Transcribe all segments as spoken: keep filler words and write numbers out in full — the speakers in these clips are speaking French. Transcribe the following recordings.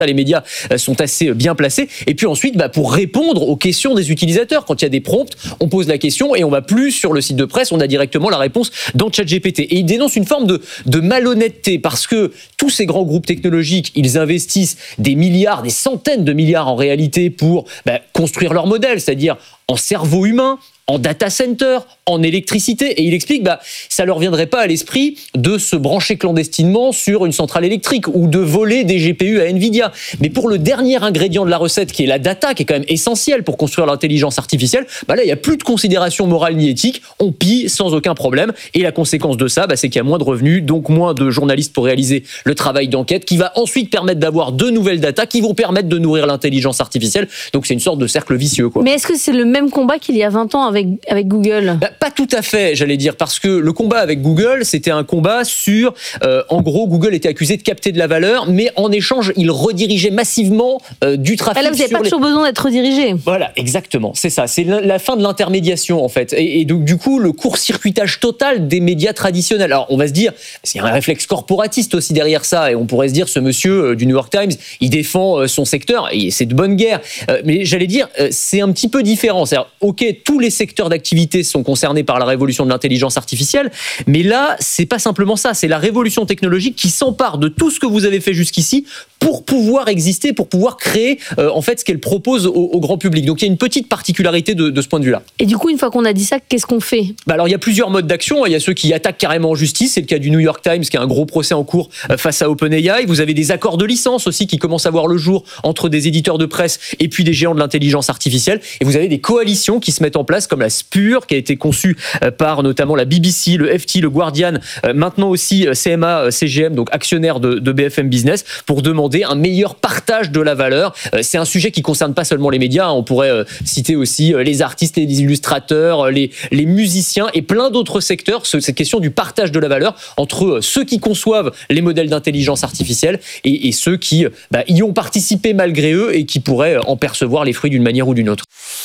les médias sont assez bien placés. Et puis ensuite, bah, pour répondre aux questions des utilisateurs. Quand il y a des prompts, on pose la question et on va plus sur le site de presse, on a directement la réponse dans ChatGPT. Et il dénonce une forme de, de malhonnêteté parce que tous ces grands groupes technologiques, ils investissent des milliards, des centaines de milliards en réalité pour bah, construire leur modèle, c'est-à-dire en cerveau humain, en data center, en électricité. Et il explique, bah, ça leur viendrait pas à l'esprit de se brancher clandestinement sur une centrale électrique ou de voler des G P U à Nvidia. Mais pour le dernier ingrédient de la recette, qui est la data, qui est quand même essentiel pour construire l'intelligence artificielle, bah là, il n'y a plus de considération morale ni éthique. On pille sans aucun problème. Et la conséquence de ça, bah, c'est qu'il y a moins de revenus, donc moins de journalistes pour réaliser le travail d'enquête, qui va ensuite permettre d'avoir de nouvelles datas qui vont permettre de nourrir l'intelligence artificielle. Donc c'est une sorte de cercle vicieux, quoi. Mais est-ce que c'est le même combat qu'il y a vingt ans avec, avec Google ? Bah, pas tout à fait, j'allais dire, parce que le combat avec Google, c'était un combat sur, euh, en gros, Google était accusé de capter de la valeur, mais en échange, il redirigeait massivement euh, du trafic. Ah là, vous n'avez pas les... toujours besoin d'être redirigé. Voilà, exactement, c'est ça, c'est la fin de l'intermédiation en fait, et, et donc du coup, le court-circuitage total des médias traditionnels. Alors, on va se dire, il y a un réflexe corporatiste aussi derrière ça, et on pourrait se dire, ce monsieur euh, du New York Times, il défend euh, son secteur, et c'est de bonne guerre. Euh, mais j'allais dire, euh, c'est un petit peu différent. C'est-à-dire, ok, tous les secteurs d'activité sont concernés par la révolution de l'intelligence artificielle, mais là, c'est pas simplement ça, c'est la révolution technologique qui s'empare de tout ce que vous avez fait jusqu'ici pour pouvoir exister, pour pouvoir créer euh, en fait ce qu'elle propose au, au grand public. Donc il y a une petite particularité de, de ce point de vue-là. Et du coup, une fois qu'on a dit ça, qu'est-ce qu'on fait ? Bah alors il y a plusieurs modes d'action. Il y a ceux qui attaquent carrément en justice, c'est le cas du New York Times qui a un gros procès en cours face à OpenAI. Vous avez des accords de licence aussi qui commencent à voir le jour entre des éditeurs de presse et puis des géants de l'intelligence artificielle. Et vous avez des coalitions qui se mettent en place comme la Spur qui a été conçue par notamment la B B C, le F T, le Guardian, maintenant aussi C M A C G M, donc actionnaire de, de B F M Business, pour demander un meilleur partage de la valeur. C'est un sujet qui concerne pas seulement les médias, on pourrait citer aussi les artistes, les illustrateurs, les, les musiciens et plein d'autres secteurs. Cette question du partage de la valeur entre ceux qui conçoivent les modèles d'intelligence artificielle et, et ceux qui bah, y ont participé malgré eux et qui pourraient en percevoir les fruits d'une manière ou d'une autre.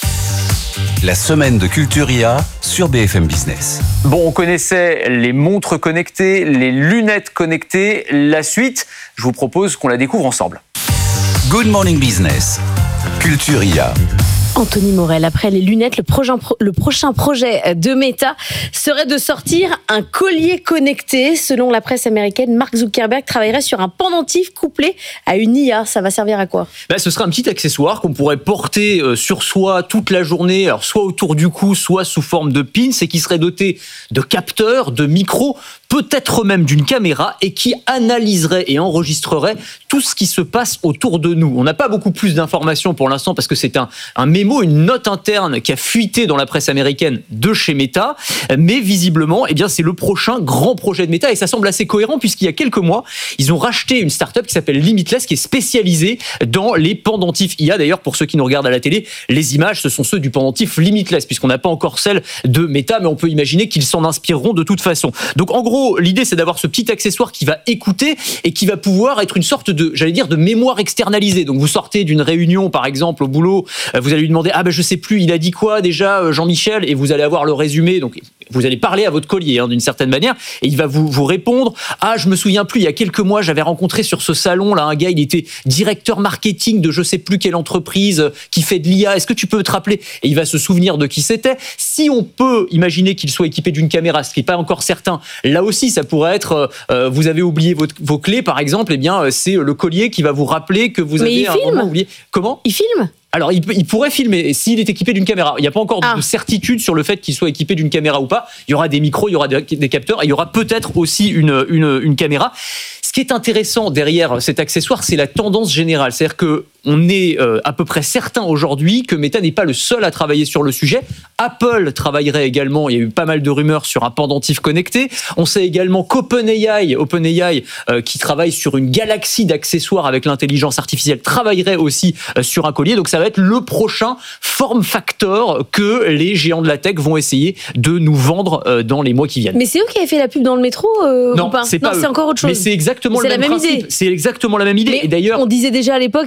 La semaine de Culture I A sur B F M Business. Bon, on connaissait les montres connectées, les lunettes connectées. La suite, je vous propose qu'on la découvre ensemble. Good Morning Business, Culture I A. Anthony Morel, après les lunettes, le prochain, le prochain projet de Meta serait de sortir un collier connecté. Selon la presse américaine, Mark Zuckerberg travaillerait sur un pendentif couplé à une I A. Ça va servir à quoi ? Ben, ce sera un petit accessoire qu'on pourrait porter sur soi toute la journée, alors soit autour du cou, soit sous forme de pins, et qui serait doté de capteurs, de micros, peut-être même d'une caméra, et qui analyserait et enregistrerait tout ce qui se passe autour de nous. On n'a pas beaucoup plus d'informations pour l'instant parce que c'est un, un mémo, une note interne qui a fuité dans la presse américaine de chez Meta, mais visiblement, eh bien, c'est le prochain grand projet de Meta, et ça semble assez cohérent puisqu'il y a quelques mois, ils ont racheté une start-up qui s'appelle Limitless, qui est spécialisée dans les pendentifs I A. D'ailleurs, pour ceux qui nous regardent à la télé, les images, ce sont ceux du pendentif Limitless, puisqu'on n'a pas encore celle de Meta, mais on peut imaginer qu'ils s'en inspireront de toute façon. Donc, en gros, l'idée, c'est d'avoir ce petit accessoire qui va écouter et qui va pouvoir être une sorte de, j'allais dire, de mémoire externalisée. Donc, vous sortez d'une réunion, par exemple, au boulot, vous allez lui demander, ah ben, je sais plus, il a dit quoi déjà, Jean-Michel, et vous allez avoir le résumé. Donc, vous allez parler à votre collier, hein, d'une certaine manière, et il va vous, vous répondre, ah, je me souviens plus, il y a quelques mois, j'avais rencontré sur ce salon, là, un gars, il était directeur marketing de je sais plus quelle entreprise qui fait de l'I A. Est-ce que tu peux te rappeler? Et il va se souvenir de qui c'était. Si on peut imaginer qu'il soit équipé d'une caméra, ce qui n'est pas encore certain, là aussi, ça pourrait être, euh, vous avez oublié votre, vos clés, par exemple, eh bien, c'est le collier qui va vous rappeler que vous Mais avez il un filme. moment oublié. Comment? Il filme ? Alors, il, peut, il pourrait filmer s'il est équipé d'une caméra. Il n'y a pas encore ah. de certitude sur le fait qu'il soit équipé d'une caméra ou pas. Il y aura des micros, il y aura des, des capteurs, et il y aura peut-être aussi une, une, une caméra. Ce qui est intéressant derrière cet accessoire, c'est la tendance générale. C'est-à-dire qu'on est euh, à peu près certain aujourd'hui que Meta n'est pas le seul à travailler sur le sujet. Apple travaillerait également, il y a eu pas mal de rumeurs sur un pendentif connecté. On sait également qu'OpenAI, OpenAI euh, qui travaille sur une galaxie d'accessoires avec l'intelligence artificielle, travaillerait aussi euh, sur un collier. Donc ça va être le prochain form factor que les géants de la tech vont essayer de nous vendre euh, dans les mois qui viennent. Mais c'est eux qui avaient fait la pub dans le métro euh, Non, ou pas c'est pas Non, eux. c'est encore autre chose. Mais c'est exactement c'est le même la même principe. idée. C'est exactement la même idée. Mais et d'ailleurs, on disait déjà à l'époque, il y a un problème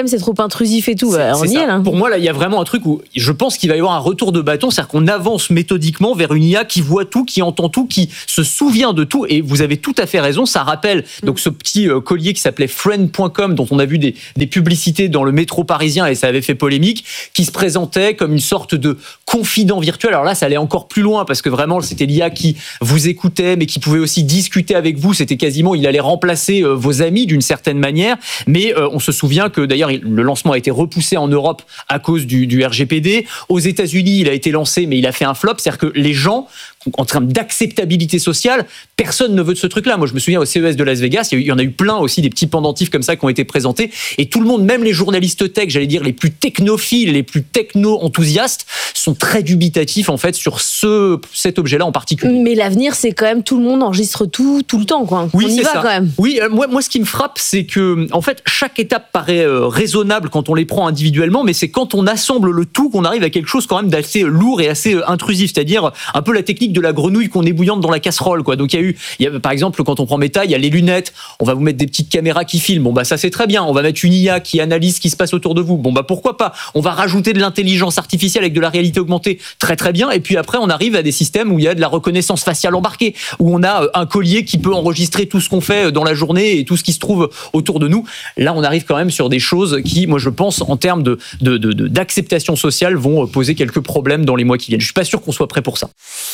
flemme, c'est trop intrusif et tout. C'est, bah, on c'est y ça. est là. Pour moi, là, il y a vraiment un truc où je pense qu'il va y avoir un retour de bâton, c'est-à-dire qu'on avance méthodiquement vers une I A qui voit tout, qui entend tout, qui se souvient de tout. Et vous avez tout à fait raison, ça rappelle donc ce petit euh, collier qui s'appelait friend point com, dont on a vu des, des publicités dans le métro parisien et ça avait fait polémique, qui se présentait comme une sorte de confident virtuel. Alors là, ça allait encore plus loin parce que vraiment, c'était l'I A qui vous écoutait, mais qui pouvait aussi discuter avec vous. C'était quasiment, il allait remplacer euh, vos amis d'une certaine manière. Mais euh, on se souvient que d'ailleurs, le lancement a été repoussé en Europe à cause du, du R G P D. Aux États-Unis, il a été lancé, mais il a fait un flop. C'est-à-dire que les gens, en termes d'acceptabilité sociale, personne ne veut de ce truc-là. Moi, je me souviens au C E S de Las Vegas, il y en a eu plein aussi, des petits pendentifs comme ça qui ont été présentés. Et tout le monde, même les journalistes tech, j'allais dire les plus technophiles, les plus techno-enthousiastes, sont très dubitatifs en fait sur ce, cet objet-là en particulier. Mais l'avenir, c'est quand même tout le monde enregistre tout, tout le temps, quoi. Oui, on y c'est va ça. quand même. Oui, euh, moi, moi, ce qui me frappe, c'est que, en fait, chaque étape paraît euh, raisonnable quand on les prend individuellement, mais c'est quand on assemble le tout qu'on arrive à quelque chose quand même d'assez lourd et assez euh, intrusif. C'est-à-dire un peu la technique de la grenouille qu'on ébouillante dans la casserole, quoi. Donc il y a eu, il y a, par exemple, quand on prend Meta, il y a les lunettes. On va vous mettre des petites caméras qui filment. Bon bah ça c'est très bien. On va mettre une I A qui analyse ce qui se passe autour de vous. Bon bah pourquoi pas. On va rajouter de l'intelligence artificielle avec de la réalité augmentée. Très très bien. Et puis après on arrive à des systèmes où il y a de la reconnaissance faciale embarquée, où on a un collier qui peut enregistrer tout ce qu'on fait dans la journée et tout ce qui se trouve autour de nous. Là on arrive quand même sur des choses qui, moi je pense, en termes de, de, de, de d'acceptation sociale, vont poser quelques problèmes dans les mois qui viennent. Je suis pas sûr qu'on soit prêt pour ça.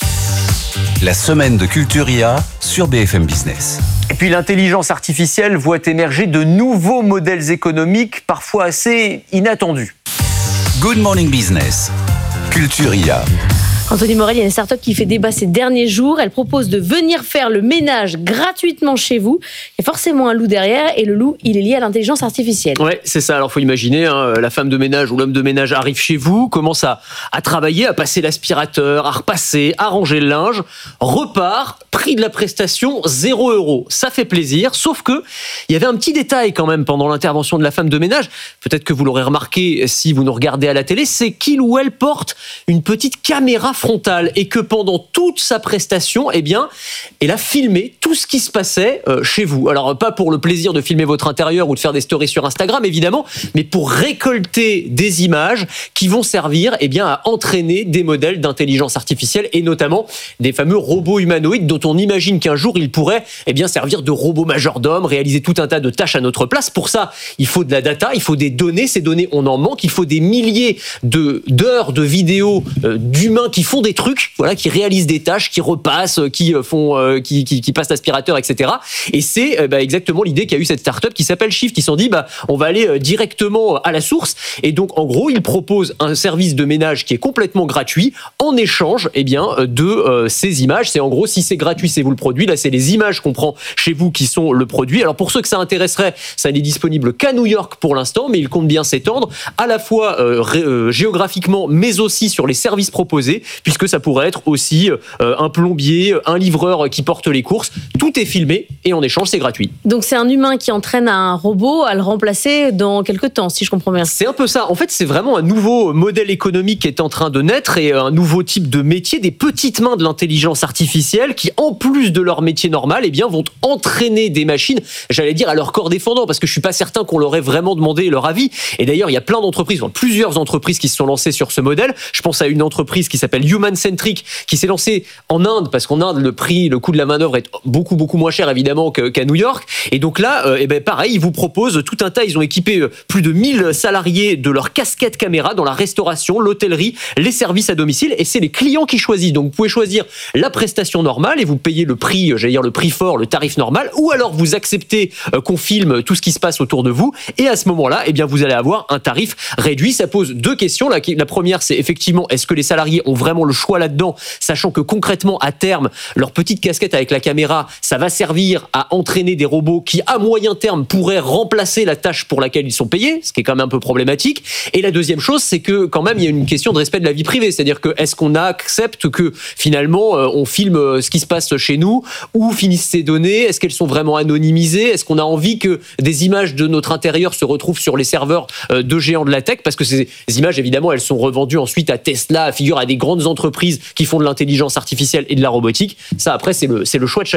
La semaine de Culture I A sur B F M Business. Et puis l'intelligence artificielle voit émerger de nouveaux modèles économiques parfois assez inattendus. Good Morning Business, Culture I A. Anthony Morel, il y a une start-up qui fait débat ces derniers jours. Elle propose de venir faire le ménage gratuitement chez vous. Il y a forcément un loup derrière et le loup, il est lié à l'intelligence artificielle. Ouais, c'est ça. Alors, faut imaginer, hein, la femme de ménage ou l'homme de ménage arrive chez vous, commence à, à travailler, à passer l'aspirateur, à repasser, à ranger le linge, repart, prix de la prestation, zéro euro. Ça fait plaisir, sauf que il y avait un petit détail quand même pendant l'intervention de la femme de ménage. Peut-être que vous l'aurez remarqué si vous nous regardez à la télé, c'est qu'il ou elle porte une petite caméra frontale et que pendant toute sa prestation, eh bien, elle a filmé tout ce qui se passait euh, chez vous. Alors, pas pour le plaisir de filmer votre intérieur ou de faire des stories sur Instagram, évidemment, mais pour récolter des images qui vont servir, eh bien, à entraîner des modèles d'intelligence artificielle et notamment des fameux robots humanoïdes dont on imagine qu'un jour, ils pourraient, eh bien, servir de robots majordomes, réaliser tout un tas de tâches à notre place. Pour ça, il faut de la data, il faut des données. Ces données, on en manque. Il faut des milliers de, d'heures de vidéos euh, d'humains qui font des trucs, voilà, qui réalisent des tâches, qui repassent, qui font, euh, qui, qui, qui passent l'aspirateur, et cetera. Et c'est euh, bah, exactement l'idée qu'a eu cette start-up qui s'appelle Shift. Ils se sont dit, bah, on va aller euh, directement à la source. Et donc, en gros, ils proposent un service de ménage qui est complètement gratuit en échange, eh bien, de euh, ces images. C'est en gros, si c'est gratuit, c'est vous le produit. Là, c'est les images qu'on prend chez vous qui sont le produit. Alors, pour ceux que ça intéresserait, ça n'est disponible qu'à New York pour l'instant, mais il compte bien s'étendre à la fois euh, ré, euh, géographiquement, mais aussi sur les services proposés, puisque ça pourrait être aussi euh, un plombier, un livreur qui porte les courses. Tout est filmé et en échange, c'est gratuit. Donc c'est un humain qui entraîne un robot à le remplacer dans quelques temps, si je comprends bien. C'est un peu ça. En fait, c'est vraiment un nouveau modèle économique qui est en train de naître et un nouveau type de métier, des petites mains de l'intelligence artificielle qui, en plus de leur métier normal, eh bien, vont entraîner des machines, j'allais dire à leur corps défendant, parce que je suis pas certain qu'on leur ait vraiment demandé leur avis. Et d'ailleurs, il y a plein d'entreprises, enfin, plusieurs entreprises qui se sont lancées sur ce modèle. Je pense à une entreprise qui s'appelle Human Centric, qui s'est lancée en Inde, parce qu'en Inde, le prix, le coût de la main-d'œuvre est beaucoup, beaucoup moins cher, évidemment, qu'à New York. Et donc là, euh, eh ben, pareil, ils vous proposent tout un tas. Ils ont équipé plus de mille salariés de leur casquette caméra dans la restauration, l'hôtellerie, les services à domicile. Et c'est les clients qui choisissent. Donc, vous pouvez choisir la prestation normale et vous payez le prix, j'allais dire le prix fort, le tarif normal. Ou alors, vous acceptez euh, qu'on filme tout ce qui se passe autour de vous. Et à ce moment-là, eh bien, vous allez avoir un tarif réduit. Ça pose deux questions. La, la première, c'est effectivement, est-ce que les salariés ont vraiment le choix là-dedans, sachant que concrètement, à terme, leur petite casquette avec la caméra, ça va servir à entraîner des robots qui, à moyen terme, pourraient remplacer la tâche pour laquelle ils sont payés, ce qui est quand même un peu problématique. Et la deuxième chose, c'est que quand même, il y a une question de respect de la vie privée. C'est-à-dire que est-ce qu'on accepte que finalement, on filme ce qui se passe chez nous, où finissent ces données? Est-ce qu'elles sont vraiment anonymisées? Est-ce qu'on a envie que des images de notre intérieur se retrouvent sur les serveurs de géants de la tech? Parce que ces images, évidemment, elles sont revendues ensuite à Tesla, à figure à des grandes entreprises qui font de l'intelligence artificielle et de la robotique. Ça, après, c'est le, c'est le choix de chacun.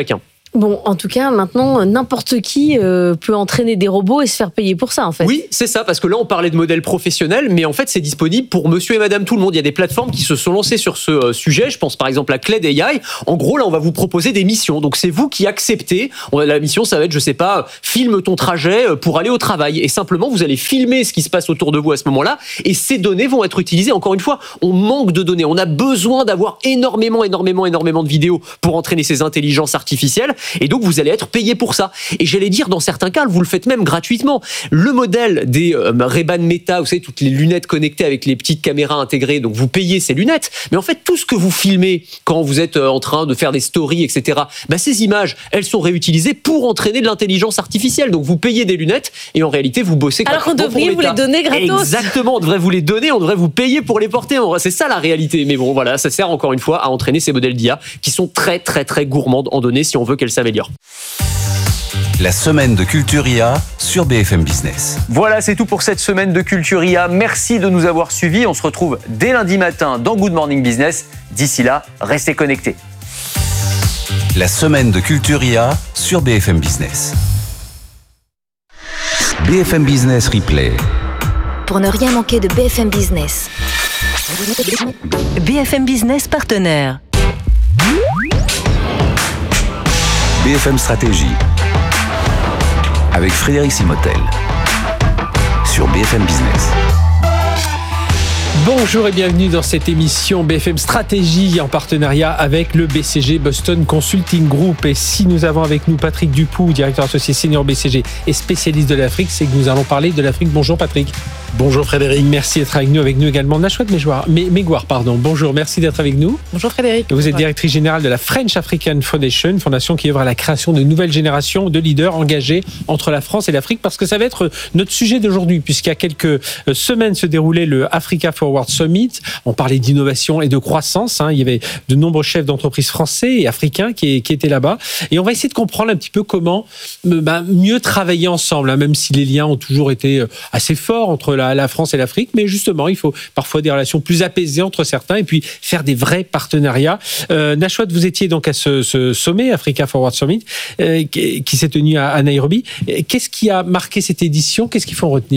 Bon, en tout cas, maintenant, n'importe qui euh, peut entraîner des robots et se faire payer pour ça, en fait. Oui, c'est ça, parce que là, on parlait de modèles professionnels, mais en fait, c'est disponible pour monsieur et madame tout le monde. Il y a des plateformes qui se sont lancées sur ce euh, sujet. Je pense par exemple à Cled A I. En gros, là, on va vous proposer des missions. Donc, c'est vous qui acceptez. On a, la mission, ça va être, je sais pas, filme ton trajet pour aller au travail. Et simplement, vous allez filmer ce qui se passe autour de vous à ce moment-là. Et ces données vont être utilisées. Encore une fois, on manque de données. On a besoin d'avoir énormément, énormément, énormément de vidéos pour entraîner ces intelligences artificielles. Et donc, vous allez être payé pour ça. Et j'allais dire, dans certains cas, vous le faites même gratuitement. Le modèle des euh, Ray-Ban Meta, vous savez, toutes les lunettes connectées avec les petites caméras intégrées, donc vous payez ces lunettes. Mais en fait, tout ce que vous filmez quand vous êtes en train de faire des stories, et cetera, bah, ces images, elles sont réutilisées pour entraîner de l'intelligence artificielle. Donc, vous payez des lunettes et en réalité, vous bossez Alors qu'on devrait vous les donner gratos. Exactement, on devrait vous les donner, on devrait vous payer pour les porter. C'est ça la réalité. Mais bon, voilà, ça sert encore une fois à entraîner ces modèles d'I A qui sont très, très, très gourmandes en données si on veut qu'elles s'améliorent. La semaine de Culture I A sur B F M Business. Voilà, c'est tout pour cette semaine de Culture I A. Merci de nous avoir suivis. On se retrouve dès lundi matin dans Good Morning Business. D'ici là, restez connectés. La semaine de Culture I A sur B F M Business. B F M Business Replay. Pour ne rien manquer de B F M Business. B F M Business partenaire. B F M Stratégie. Avec Frédéric Simotel. Sur B F M Business. Bonjour et bienvenue dans cette émission B F M Stratégie en partenariat avec le B C G Boston Consulting Group. Et si nous avons avec nous Patrick Dupoux, directeur associé senior B C G et spécialiste de l'Afrique, c'est que nous allons parler de l'Afrique. Bonjour Patrick. Bonjour Frédéric. Merci d'être avec nous. Avec nous également Nashwat Megouar, pardon. Bonjour, merci d'être avec nous. Bonjour Frédéric. Vous êtes directrice générale de la French African Foundation, une fondation qui œuvre à la création de nouvelles générations de leaders engagés entre la France et l'Afrique, parce que ça va être notre sujet d'aujourd'hui, puisqu'il y a quelques semaines se déroulait le Africa Forward Summit. On parlait d'innovation et de croissance. Hein. Il y avait de nombreux chefs d'entreprise français et africains qui, qui étaient là-bas. Et on va essayer de comprendre un petit peu comment bah, mieux travailler ensemble, hein, même si les liens ont toujours été assez forts entre la, la France et l'Afrique. Mais justement, il faut parfois des relations plus apaisées entre certains et puis faire des vrais partenariats. Euh, Nashwat, vous étiez donc à ce, ce sommet, Africa Forward Summit, euh, qui, qui s'est tenu à, à Nairobi. Qu'est-ce qui a marqué cette édition ? Qu'est-ce qu'il faut en retenir ?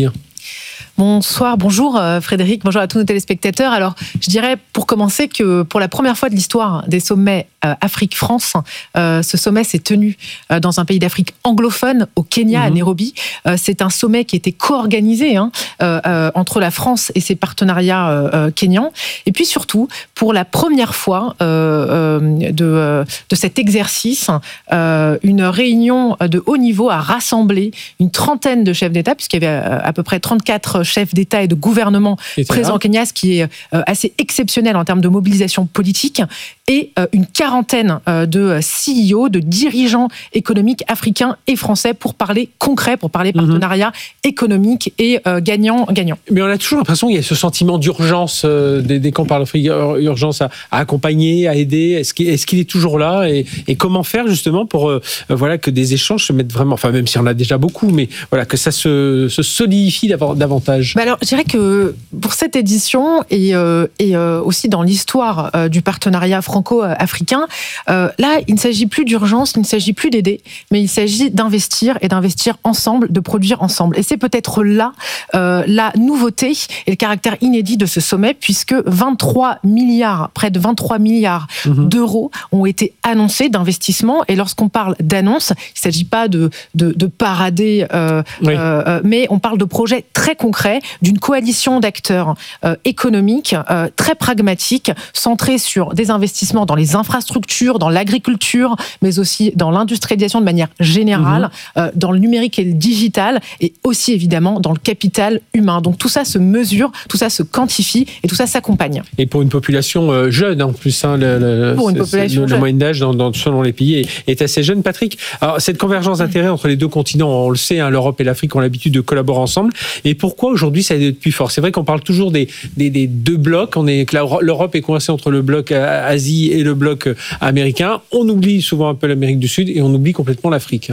Bonsoir, bonjour Frédéric, bonjour à tous nos téléspectateurs. Alors, je dirais pour commencer que pour la première fois de l'histoire des sommets euh, Afrique-France, euh, ce sommet s'est tenu euh, dans un pays d'Afrique anglophone, au Kenya, mmh. à Nairobi. Euh, c'est un sommet qui était co-organisé hein, euh, euh, entre la France et ses partenariats euh, kenyans. Et puis surtout, pour la première fois euh, euh, de, euh, de cet exercice, euh, une réunion de haut niveau a rassemblé une trentaine de chefs d'État, puisqu'il y avait à peu près trente-quatre chefs d'État et de gouvernement présents au Kenya, ce qui est assez exceptionnel en termes de mobilisation politique, et une quarantaine de C E O, de dirigeants économiques africains et français pour parler concret, pour parler partenariat mmh. économique et gagnant-gagnant. Mais on a toujours l'impression qu'il y a ce sentiment d'urgence, dès, dès qu'on parle d'urgence à, à accompagner, à aider. Est-ce qu'il, est-ce qu'il est toujours là et, et comment faire justement pour euh, voilà, que des échanges se mettent vraiment, enfin même si on en a déjà beaucoup, mais voilà, que ça se, se solidifie davantage? Bah alors, je dirais que pour cette édition et, euh, et euh, aussi dans l'histoire euh, du partenariat franco-africain, euh, là, il ne s'agit plus d'urgence, il ne s'agit plus d'aider, mais il s'agit d'investir et d'investir ensemble, de produire ensemble. Et c'est peut-être là euh, la nouveauté et le caractère inédit de ce sommet, puisque vingt-trois milliards, près de vingt-trois milliards mmh. d'euros ont été annoncés d'investissement. Et lorsqu'on parle d'annonce, il ne s'agit pas de, de, de parader, euh, oui. euh, mais on parle de projets très concrets, d'une coalition d'acteurs euh, économiques euh, très pragmatiques, centrés sur des investissements dans les infrastructures, dans l'agriculture, mais aussi dans l'industrialisation de manière générale, mmh. euh, dans le numérique et le digital, et aussi évidemment dans le capital humain. Donc tout ça se mesure, tout ça se quantifie, et tout ça s'accompagne. Et pour une population euh, jeune en plus, hein, le, le, pour une population le, jeune. La moyenne d'âge dans, dans, selon les pays est, est assez jeune. Patrick, alors, cette convergence d'intérêts entre les deux continents, on le sait, hein, l'Europe et l'Afrique ont l'habitude de collaborer ensemble. Et pourquoi aujourd'hui ça est plus fort? C'est vrai qu'on parle toujours des, des, des deux blocs. On est, que l'Europe est coincée entre le bloc Asie et le bloc américain. On oublie souvent un peu l'Amérique du Sud et on oublie complètement l'Afrique.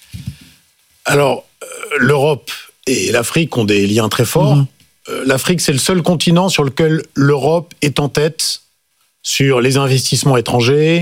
Alors, euh, l'Europe et l'Afrique ont des liens très forts. Mmh. Euh, L'Afrique, c'est le seul continent sur lequel l'Europe est en tête sur les investissements étrangers,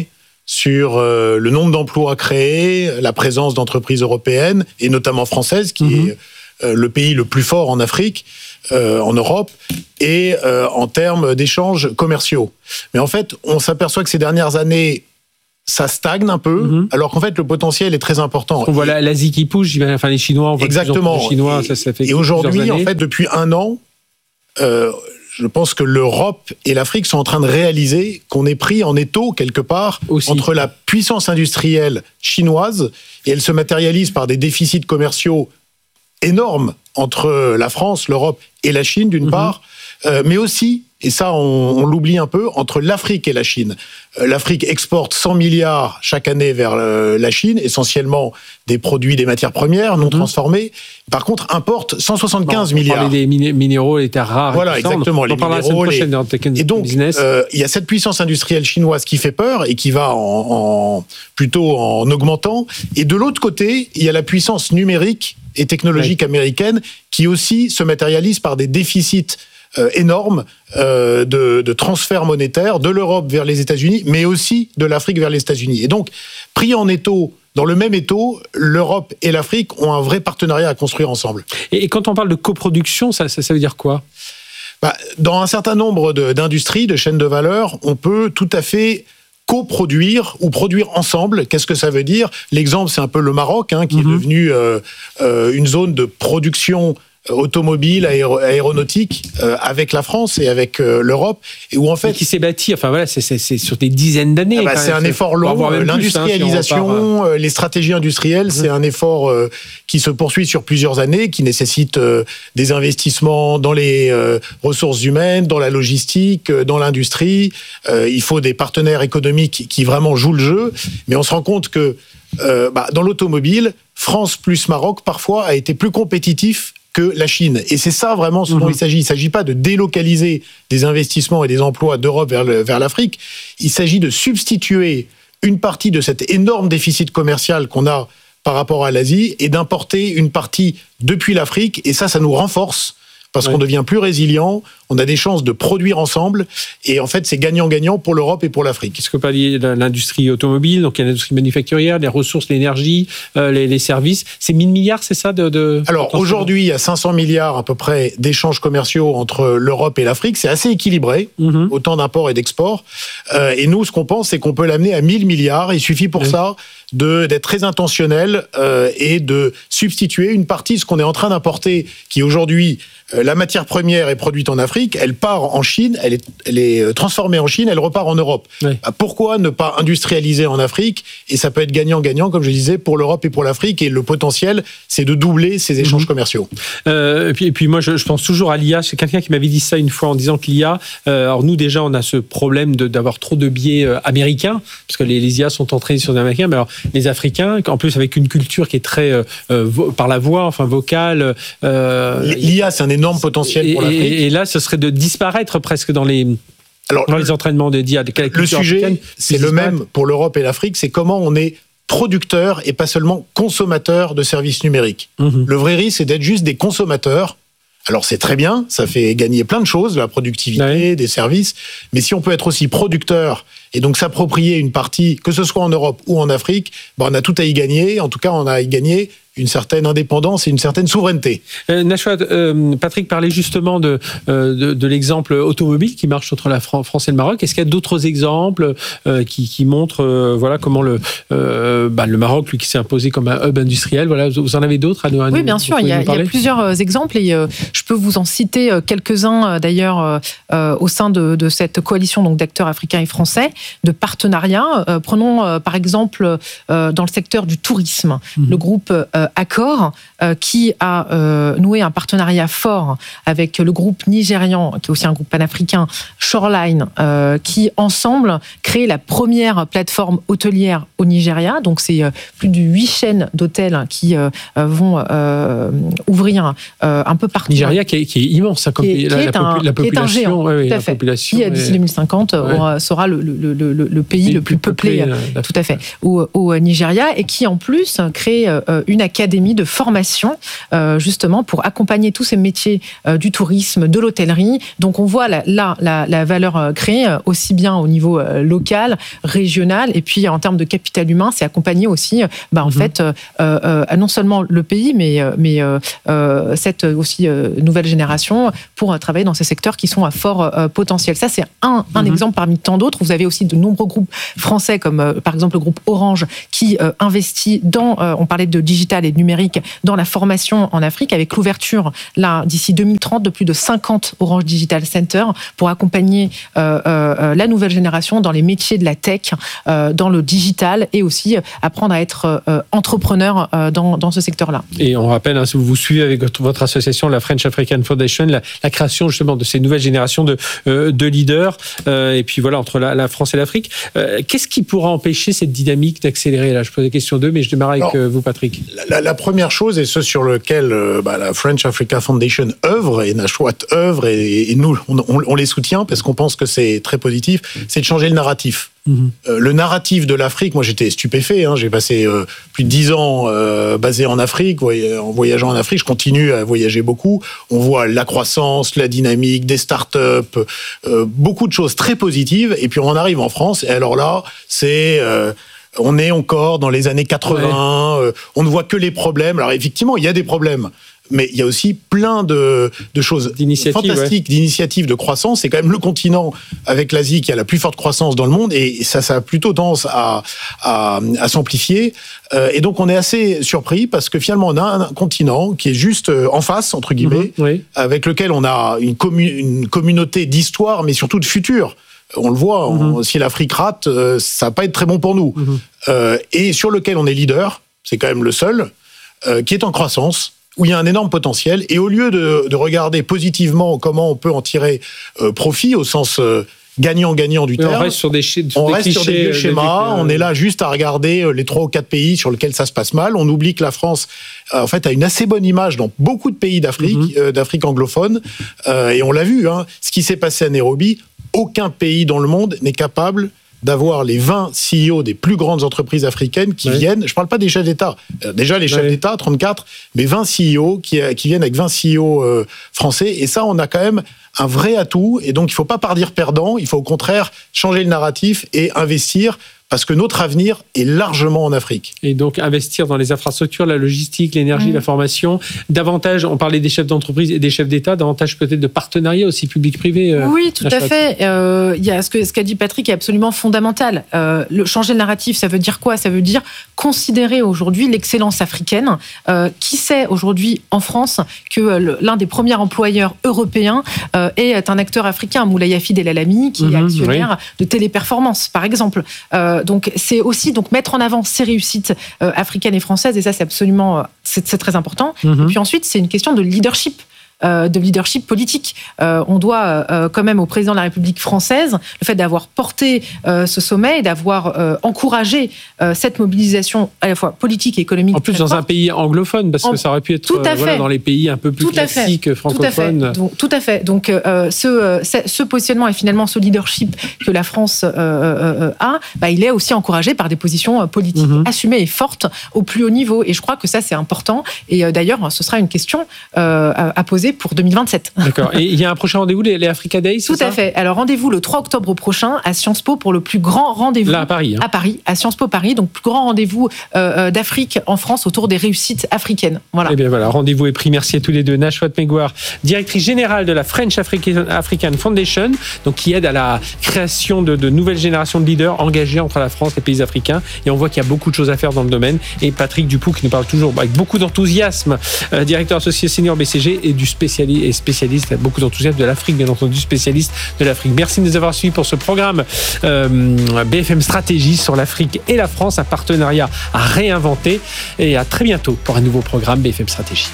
sur euh, le nombre d'emplois créés, la présence d'entreprises européennes, et notamment françaises, qui mmh. est euh, le pays le plus fort en Afrique, euh, en Europe, et euh, en termes d'échanges commerciaux. Mais en fait, on s'aperçoit que ces dernières années, ça stagne un peu, mmh. alors qu'en fait, le potentiel est très important. On voit l'Asie qui pousse, enfin les Chinois, on voit exactement. Les Chinois, et, ça, ça fait et aujourd'hui, en fait, depuis un an, euh, je pense que l'Europe et l'Afrique sont en train de réaliser qu'on est pris en étau, quelque part, aussi, entre la puissance industrielle chinoise, et elle se matérialise par des déficits commerciaux énormes entre la France, l'Europe et la Chine, d'une mmh. part, euh, mais aussi, et ça on, on l'oublie un peu, entre l'Afrique et la Chine. Euh, L'Afrique exporte cent milliards chaque année vers euh, la Chine, essentiellement des produits, des matières premières non mmh. transformées. Par contre, importe cent soixante-quinze bon, on milliards. On parlait des minéraux, les terres rares. Voilà, et exactement. On, les on parlera minéraux, la semaine prochaine les... dans Tech Et donc, Business. Euh, il y a cette puissance industrielle chinoise qui fait peur et qui va en, en, plutôt en augmentant. Et de l'autre côté, il y a la puissance numérique et technologique oui. américaine qui aussi se matérialise par des déficits euh, énormes euh, de, de transferts monétaires de l'Europe vers les États-Unis, mais aussi de l'Afrique vers les États-Unis. Et donc, pris en étau, dans le même étau, l'Europe et l'Afrique ont un vrai partenariat à construire ensemble. Et quand on parle de coproduction, ça, ça, ça veut dire quoi ? Bah, dans un certain nombre de, d'industries, de chaînes de valeur, on peut tout à fait coproduire ou produire ensemble. Qu'est-ce que ça veut dire ? L'exemple, c'est un peu le Maroc, hein, qui mmh. est devenu euh, euh, une zone de production automobile, aéro- aéronautique, euh, avec la France et avec euh, l'Europe, et où en fait... Et qui s'est bâti, enfin voilà, c'est, c'est, c'est sur des dizaines d'années. Ah bah, c'est un effort long, l'industrialisation, plus, hein, si on repart, euh... les stratégies industrielles, mmh. c'est un effort euh, qui se poursuit sur plusieurs années, qui nécessite euh, des investissements dans les euh, ressources humaines, dans la logistique, euh, dans l'industrie. Euh, il faut des partenaires économiques qui vraiment jouent le jeu, mais on se rend compte que euh, bah, dans l'automobile, France plus Maroc, parfois, a été plus compétitif que la Chine. Et c'est ça vraiment ce dont mmh. il s'agit. Il ne s'agit pas de délocaliser des investissements et des emplois d'Europe vers, le, vers l'Afrique. Il s'agit de substituer une partie de cet énorme déficit commercial qu'on a par rapport à l'Asie et d'importer une partie depuis l'Afrique. Et ça, ça nous renforce parce ouais. qu'on devient plus résilient, on a des chances de produire ensemble, et en fait, c'est gagnant-gagnant pour l'Europe et pour l'Afrique. Qu'est-ce que pas l'industrie automobile, donc il y a l'industrie manufacturière, les ressources, l'énergie, euh, les, les services, c'est mille milliards, c'est ça de, de Alors, aujourd'hui, il y a cinq cents milliards à peu près d'échanges commerciaux entre l'Europe et l'Afrique, c'est assez équilibré, mm-hmm. autant d'imports et d'exports, euh, et nous, ce qu'on pense, c'est qu'on peut l'amener à mille milliards, il suffit pour oui. ça de, d'être très intentionnel euh, et de substituer une partie de ce qu'on est en train d'importer, qui aujourd'hui, euh, la matière première est produite en Afrique, elle part en Chine, elle est, elle est transformée en Chine, elle repart en Europe. Oui. Bah, pourquoi ne pas industrialiser en Afrique ? Et ça peut être gagnant-gagnant, comme je disais, pour l'Europe et pour l'Afrique, et le potentiel, c'est de doubler ces échanges mmh. commerciaux. Euh, et, puis, et puis moi, je, je pense toujours à l'I A, c'est quelqu'un qui m'avait dit ça une fois en disant que l'I A, euh, alors nous déjà, on a ce problème de, d'avoir trop de biais euh, américains, parce que les, les I A sont entraînés sur des Américains, mais alors les Africains, en plus avec une culture qui est très euh, vo- par la voix, enfin vocale. Euh, L'I A, c'est un énorme potentiel et, pour l'Afrique. Et, et là, ce serait de disparaître presque dans les, alors, dans les entraînements de d'I A. Le sujet, c'est le même pour l'Europe et l'Afrique, c'est comment on est producteur et pas seulement consommateur de services numériques. Mmh. Le vrai risque, c'est d'être juste des consommateurs. Alors c'est très bien, ça fait gagner plein de choses, la productivité, oui. des services, mais si on peut être aussi producteur et donc s'approprier une partie, que ce soit en Europe ou en Afrique, ben on a tout à y gagner, en tout cas on a à y gagner une certaine indépendance et une certaine souveraineté. Euh, Nashwat, euh, Patrick parlait justement de, euh, de, de l'exemple automobile qui marche entre la France et le Maroc. Est-ce qu'il y a d'autres exemples euh, qui, qui montrent euh, voilà, comment le, euh, bah, le Maroc, lui, qui s'est imposé comme un hub industriel, voilà, vous en avez d'autres à nous, à Oui, nous, bien sûr, il y, a, il y a plusieurs exemples et euh, je peux vous en citer quelques-uns d'ailleurs euh, au sein de, de cette coalition donc, d'acteurs africains et français, de partenariats. Euh, prenons euh, par exemple euh, dans le secteur du tourisme, mmh. le groupe euh, Accor, euh, qui a euh, noué un partenariat fort avec le groupe nigérian, qui est aussi un groupe panafricain, Shoreline, euh, qui ensemble crée la première plateforme hôtelière au Nigeria. Donc c'est euh, plus de huit chaînes d'hôtels qui euh, vont euh, ouvrir euh, un peu partout. Nigeria qui est, qui est immense, hein, comme qui est, la, qui est la, un, la population, qui est un géant, ouais, ouais, tout à la fait. population Qui, d'ici deux mille cinquante, ouais. aura, sera le, le, le, le pays le plus peuplé, peuplé euh, tout à fait, au, au Nigeria, et qui en plus crée une académie de formation, euh, justement, pour accompagner tous ces métiers euh, du tourisme, de l'hôtellerie. Donc, on voit là la, la, la valeur créée, aussi bien au niveau euh, local, régional, et puis en termes de capital humain, c'est accompagner aussi, bah, en mmh. fait, euh, euh, non seulement le pays, mais, mais euh, cette aussi euh, nouvelle génération pour euh, travailler dans ces secteurs qui sont à fort euh, potentiel. Ça, c'est un, un mmh. exemple parmi tant d'autres. Vous avez aussi de nombreux groupes français, comme euh, par exemple le groupe Orange, qui euh, investit dans, euh, on parlait de digital et de numérique, dans la formation en Afrique, avec l'ouverture, là, d'ici deux mille trente, de plus de cinquante Orange Digital Center pour accompagner euh, euh, la nouvelle génération dans les métiers de la tech, euh, dans le digital, et aussi euh, apprendre à être euh, entrepreneur euh, dans, dans ce secteur-là. Et on rappelle, hein, si vous vous suivez avec votre association, la French African Foundation, la, la création justement de ces nouvelles générations de, euh, de leaders, euh, et puis voilà, entre la, la France et l'Afrique. Euh, qu'est-ce qui pourra empêcher cette dynamique d'accélérer? Là, je pose la question d'eux, mais je démarre avec Alors, euh, vous, Patrick. La, la première chose, et ce sur lequel euh, bah, la French Africa Foundation œuvre, et Nashwaat œuvre, et, et nous, on, on, on les soutient parce qu'on pense que c'est très positif, c'est de changer le narratif. Mmh. Euh, le narratif de l'Afrique, moi j'étais stupéfait, hein, j'ai passé euh, plus de dix ans euh, basé en Afrique, voy- en voyageant en Afrique, je continue à voyager beaucoup, on voit la croissance, la dynamique, des startups, euh, beaucoup de choses très positives, et puis on arrive en France, et alors là, c'est... Euh, on est encore dans les années quatre-vingts, ouais. euh, on ne voit que les problèmes, alors effectivement il y a des problèmes, mais il y a aussi plein de, de choses fantastiques, ouais. d'initiatives de croissance. C'est quand même le continent, avec l'Asie, qui a la plus forte croissance dans le monde, et ça, ça a plutôt tendance à, à, à s'amplifier. Euh, et donc, on est assez surpris, parce que finalement, on a un continent qui est juste en face, entre guillemets, mmh, oui. avec lequel on a une, commu- une communauté d'histoire, mais surtout de futur. On le voit, mmh. on, si l'Afrique rate, euh, ça va pas être très bon pour nous. Mmh. Euh, et sur lequel on est leader, c'est quand même le seul, euh, qui est en croissance, où il y a un énorme potentiel, et au lieu de, de regarder positivement comment on peut en tirer euh, profit, au sens euh, gagnant-gagnant du terme, on reste sur des, ch- on des reste clichés, sur des vieux schémas, euh... on est là juste à regarder les trois ou quatre pays sur lesquels ça se passe mal, on oublie que la France, euh, en fait, a une assez bonne image dans beaucoup de pays d'Afrique, mm-hmm. euh, d'Afrique anglophone, euh, et on l'a vu, hein, ce qui s'est passé à Nairobi, aucun pays dans le monde n'est capable d'avoir les vingt C E O des plus grandes entreprises africaines qui ouais. viennent, je ne parle pas des chefs d'État, euh, déjà les chefs ouais. d'État, trente-quatre, mais vingt C E O qui, qui viennent avec vingt C E O euh, français, et ça, on a quand même un vrai atout, et donc il ne faut pas partir perdant, il faut au contraire changer le narratif et investir, parce que notre avenir est largement en Afrique. Et donc, investir dans les infrastructures, la logistique, l'énergie, mmh. la formation, davantage, on parlait des chefs d'entreprise et des chefs d'État, davantage peut-être de partenariats aussi public-privé. Euh, oui, tout à fait. Euh, y a ce, que, ce qu'a dit Patrick est absolument fondamental. Euh, le, changer le narratif, ça veut dire quoi? Ça veut dire considérer aujourd'hui l'excellence africaine. Euh, qui sait aujourd'hui en France que le, l'un des premiers employeurs européens euh, est un acteur africain, Moulay Hafid El Alami, qui mmh, est actionnaire oui. de Téléperformance, par exemple. Euh, Donc c'est aussi donc mettre en avant ces réussites euh, africaines et françaises, et ça c'est absolument euh, c'est, c'est très important. Mm-hmm. Et puis ensuite c'est une question de leadership. Euh, de leadership politique. Euh, on doit euh, quand même au président de la République française le fait d'avoir porté euh, ce sommet et d'avoir euh, encouragé euh, cette mobilisation à la fois politique et économique. En plus dans forte. Un pays anglophone, parce en... que ça aurait pu être tout à euh, voilà, dans les pays un peu plus tout classiques francophones. Tout à fait. Donc, tout à fait. Donc euh, ce, ce positionnement et finalement ce leadership que la France euh, euh, a, bah, il est aussi encouragé par des positions politiques mm-hmm. assumées et fortes au plus haut niveau. Et je crois que ça c'est important. Et euh, d'ailleurs, ce sera une question euh, à poser pour deux mille vingt-sept. D'accord. Et il y a un prochain rendez-vous, les, les Africa Days, c'est Tout ça à fait. Alors, rendez-vous le trois octobre prochain à Sciences Po pour le plus grand rendez-vous. Là, à Paris. Hein. À Paris, à Sciences Po Paris. Donc, plus grand rendez-vous euh, d'Afrique en France autour des réussites africaines. Voilà. Eh bien, voilà. Rendez-vous est pris. Merci à tous les deux. Nashwaat Megouar, directrice générale de la French African Foundation, donc qui aide à la création de, de nouvelles générations de leaders engagés entre la France et les pays africains. Et on voit qu'il y a beaucoup de choses à faire dans le domaine. Et Patrick Dupoux, qui nous parle toujours avec beaucoup d'enthousiasme, euh, directeur associé senior B C G et du spécialiste, et spécialiste, avec beaucoup d'enthousiasme de l'Afrique, bien entendu, spécialiste de l'Afrique. Merci de nous avoir suivis pour ce programme euh, B F M Stratégie sur l'Afrique et la France, un partenariat à réinventer. Et à très bientôt pour un nouveau programme B F M Stratégie.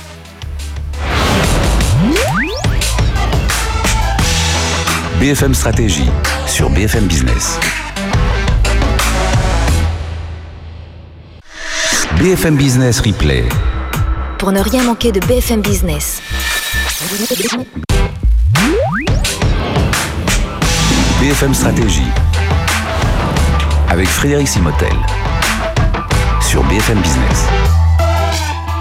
B F M Stratégie sur B F M Business. B F M Business Replay. Pour ne rien manquer de B F M Business. B F M Stratégie avec Frédéric Simotel sur B F M Business.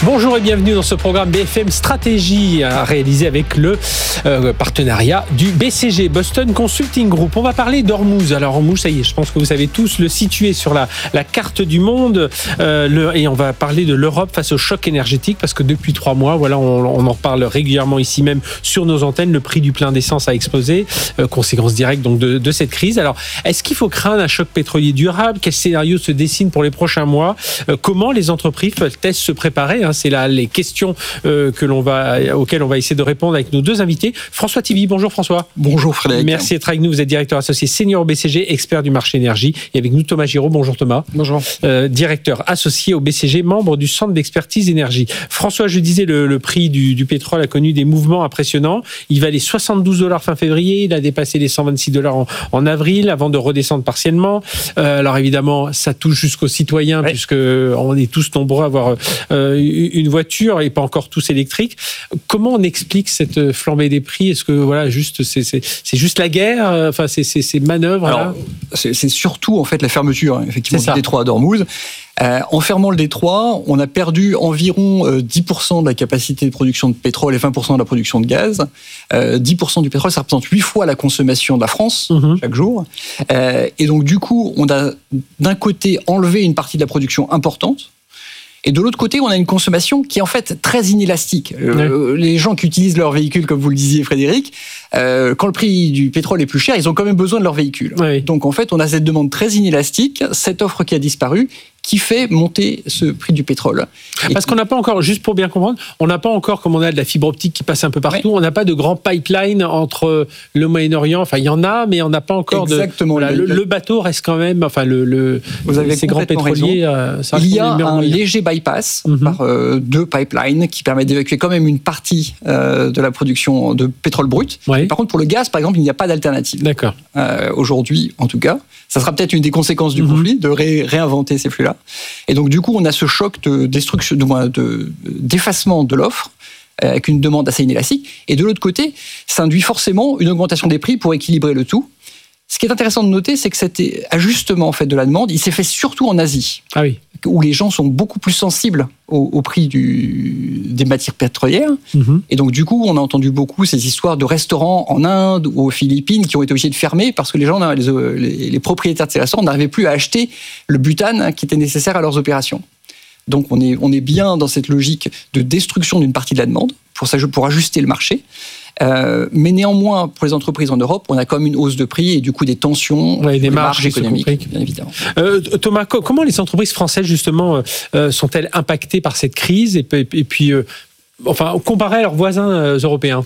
Bonjour et bienvenue dans ce programme B F M Stratégie réalisé avec le euh, partenariat du B C G, Boston Consulting Group. On va parler d'Ormuz. Alors Ormuz, ça y est, je pense que vous savez tous le situer sur la, la carte du monde euh, le, et on va parler de l'Europe face au choc énergétique parce que depuis trois mois, voilà, on, on en parle régulièrement ici même sur nos antennes. Le prix du plein d'essence a explosé, euh, conséquence directe donc de, de cette crise. Alors, est-ce qu'il faut craindre un choc pétrolier durable? Quel scénario se dessine pour les prochains mois? euh, Comment les entreprises peuvent-elles se préparer? C'est là les questions euh, que l'on va, auxquelles on va essayer de répondre avec nos deux invités. François Tivy, bonjour François. Bonjour Frédéric. Merci d'être avec nous. Vous êtes directeur associé senior au B C G, expert du marché énergie. Et avec nous Thomas Giraud. Bonjour Thomas. Bonjour. Euh, directeur associé au B C G, membre du centre d'expertise énergie. François, je disais, le, le prix du, du pétrole a connu des mouvements impressionnants. Il valait soixante-douze dollars fin février. Il a dépassé les cent vingt-six dollars en, en avril avant de redescendre partiellement. Euh, alors évidemment, ça touche jusqu'aux citoyens, oui, puisque on est tous nombreux à avoir euh, une voiture et pas encore tous électriques. Comment on explique cette flambée des prix? Est-ce que voilà, juste c'est, c'est, c'est juste la guerre? Enfin, c'est ces c'est, c'est manœuvres. Alors, là c'est, c'est surtout en fait la fermeture, hein, effectivement, du détroit d'Ormuz. Euh, en fermant le détroit, on a perdu environ euh, dix pour cent de la capacité de production de pétrole et vingt pour cent de la production de gaz. Euh, dix pour cent du pétrole, ça représente huit fois la consommation de la France mmh. chaque jour. Euh, et donc du coup, on a d'un côté enlevé une partie de la production importante. Et de l'autre côté, on a une consommation qui est en fait très inélastique. Oui. Euh, les gens qui utilisent leur véhicule, comme vous le disiez Frédéric, euh, quand le prix du pétrole est plus cher, ils ont quand même besoin de leur véhicule. Oui. Donc en fait, on a cette demande très inélastique, cette offre qui a disparu, qui fait monter ce prix du pétrole. Parce qu'on n'a pas encore, juste pour bien comprendre, on n'a pas encore, comme on a de la fibre optique qui passe un peu partout, oui, on n'a pas de grand pipeline entre le Moyen-Orient. Enfin, il y en a, mais on n'a pas encore Exactement. de... Voilà, le, le bateau reste quand même... Enfin, le, le, Vous avez ces grands pétroliers... Euh, il y a un moyen. léger bypass mm-hmm. par euh, deux pipelines qui permettent d'évacuer quand même une partie euh, de la production de pétrole brut. Oui. Par contre, pour le gaz, par exemple, il n'y a pas d'alternative. D'accord. Euh, aujourd'hui, en tout cas. Ça sera peut-être une des conséquences du mm-hmm. conflit, de ré- réinventer ces flux-là. Et donc, du coup, on a ce choc de destruction, de, de, d'effacement de l'offre, avec une demande assez inélastique. Et de l'autre côté, ça induit forcément une augmentation des prix pour équilibrer le tout. Ce qui est intéressant de noter, c'est que cet ajustement en fait, de la demande, il s'est fait surtout en Asie, ah oui. où les gens sont beaucoup plus sensibles au, au prix du, des matières pétrolières. Mm-hmm. Et donc, du coup, on a entendu beaucoup ces histoires de restaurants en Inde ou aux Philippines qui ont été obligés de fermer parce que les gens, les, les, les propriétaires de ces restaurants n'arrivaient plus à acheter le butane qui était nécessaire à leurs opérations. Donc, on est, on est bien dans cette logique de destruction d'une partie de la demande pour, pour ajuster le marché. Euh, mais néanmoins, pour les entreprises en Europe, on a quand même une hausse de prix et du coup des tensions, ouais, des, des marges, marges économiques, bien évidemment. Euh, Thomas, comment les entreprises françaises justement euh, sont-elles impactées par cette crise et, et puis, euh, enfin, comparées à leurs voisins euh, européens?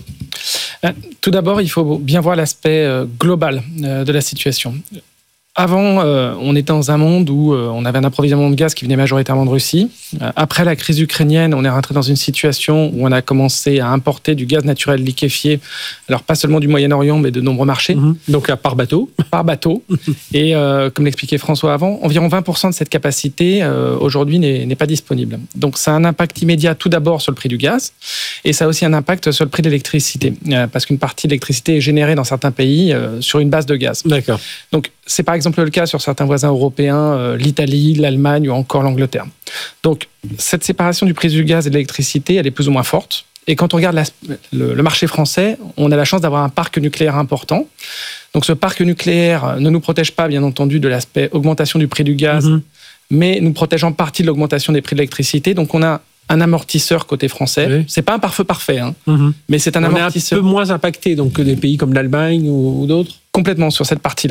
Tout d'abord, il faut bien voir l'aspect euh, global euh, de la situation. Avant, euh, on était dans un monde où euh, on avait un approvisionnement de gaz qui venait majoritairement de Russie. Euh, après la crise ukrainienne, on est rentré dans une situation où on a commencé à importer du gaz naturel liquéfié, alors pas seulement du Moyen-Orient, mais de nombreux marchés. Mmh. Donc là, par bateau. Par bateau. Et euh, comme l'expliquait François avant, environ vingt pour cent de cette capacité, euh, aujourd'hui, n'est, n'est pas disponible. Donc ça a un impact immédiat tout d'abord sur le prix du gaz, et ça a aussi un impact sur le prix de l'électricité, euh, parce qu'une partie de l'électricité est générée dans certains pays euh, sur une base de gaz. D'accord. Donc c'est par exemple le cas sur certains voisins européens, euh, l'Italie, l'Allemagne ou encore l'Angleterre. Donc, cette séparation du prix du gaz et de l'électricité, elle est plus ou moins forte. Et quand on regarde la, le, le marché français, on a la chance d'avoir un parc nucléaire important. Donc, ce parc nucléaire ne nous protège pas, bien entendu, de l'aspect augmentation du prix du gaz, mmh. mais nous protège en partie de l'augmentation des prix de l'électricité. Donc, on a un amortisseur côté français. Oui. C'est pas un pare-feu parfait, hein, mmh. mais c'est un on amortisseur. On est un peu moins impacté donc, que des pays comme l'Allemagne ou, ou d'autres. Complètement sur cette partie-là.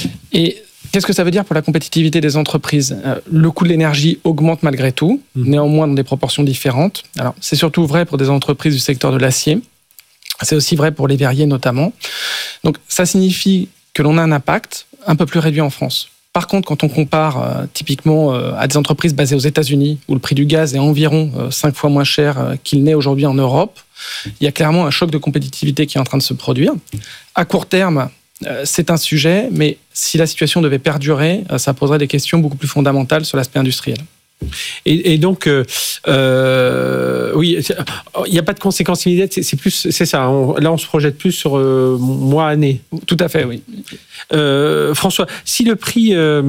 Et qu'est-ce que ça veut dire pour la compétitivité des entreprises ? euh, Le coût de l'énergie augmente malgré tout, mmh. néanmoins dans des proportions différentes. Alors, c'est surtout vrai pour des entreprises du secteur de l'acier. C'est aussi vrai pour les verriers notamment. Donc, ça signifie que l'on a un impact un peu plus réduit en France. Par contre, quand on compare euh, typiquement euh, à des entreprises basées aux États-Unis, où le prix du gaz est environ euh, cinq fois moins cher euh, qu'il n'est aujourd'hui en Europe, il y a clairement un choc de compétitivité qui est en train de se produire. À court terme, euh, c'est un sujet, mais si la situation devait perdurer, euh, ça poserait des questions beaucoup plus fondamentales sur l'aspect industriel. Et, et donc, euh, euh, oui, il n'y a pas de conséquences immédiates. C'est, c'est plus, c'est ça. On, là, on se projette plus sur euh, mois, année. Tout à fait, oui. Euh, François, si le prix, euh,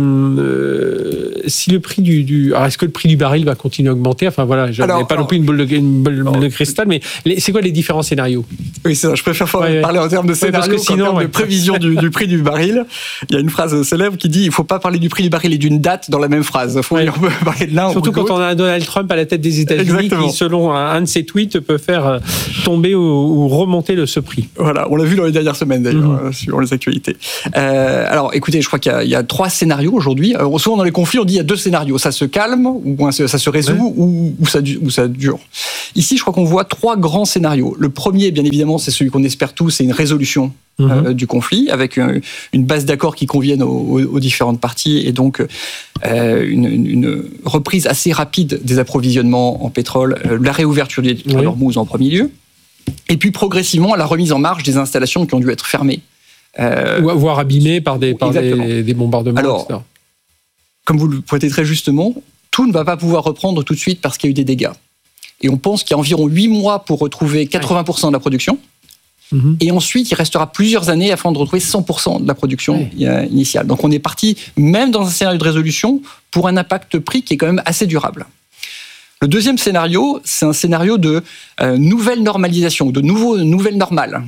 euh, si le prix du, du, alors est-ce que le prix du baril va continuer à augmenter? Enfin voilà, je n'ai pas non plus une boule de, une boule alors, de cristal, mais les, c'est quoi les différents scénarios? Oui, c'est ça. Je préfère ouais, parler ouais. en termes de scénario ouais, parce que sinon, qu'en termes ouais. de prévision du, du prix du baril. Il y a une phrase célèbre qui dit: il ne faut pas parler du prix du baril et d'une date dans la même phrase. Il faut ouais. on peut parler de l'un. Surtout quand on a un Donald Trump à la tête des États-Unis, Exactement. qui, selon un, un de ses tweets, peut faire tomber ou, ou remonter le, ce prix. Voilà, on l'a vu dans les dernières semaines d'ailleurs, mm-hmm. sur les actualités. Euh, alors, écoutez, je crois qu'il y a, il y a trois scénarios aujourd'hui. Alors, souvent dans les conflits, on dit il y a deux scénarios. Ça se calme, ou ça se résout, ouais. ou, ou, ça, ou ça dure. Ici, je crois qu'on voit trois grands scénarios. Le premier, bien évidemment, c'est celui qu'on espère tous, c'est une résolution mmh. euh, du conflit, avec une, une base d'accord qui convienne aux, aux, aux différentes parties, et donc euh, une, une reprise assez rapide des approvisionnements en pétrole, euh, la réouverture des oui. Hormuz en premier lieu, et puis progressivement la remise en marche des installations qui ont dû être fermées. Euh, Ou voire abîmées par des, par des, des bombardements. Alors, et cetera. Comme vous le pointez très justement, tout ne va pas pouvoir reprendre tout de suite parce qu'il y a eu des dégâts. Et on pense qu'il y a environ huit mois pour retrouver quatre-vingts pour cent de la production. Mmh. Et ensuite, il restera plusieurs années afin de retrouver cent pour cent de la production ouais. initiale. Donc on est parti, même dans un scénario de résolution, pour un impact prix qui est quand même assez durable. Le deuxième scénario, c'est un scénario de euh, nouvelle normalisation, de nouveau, nouvelle normale.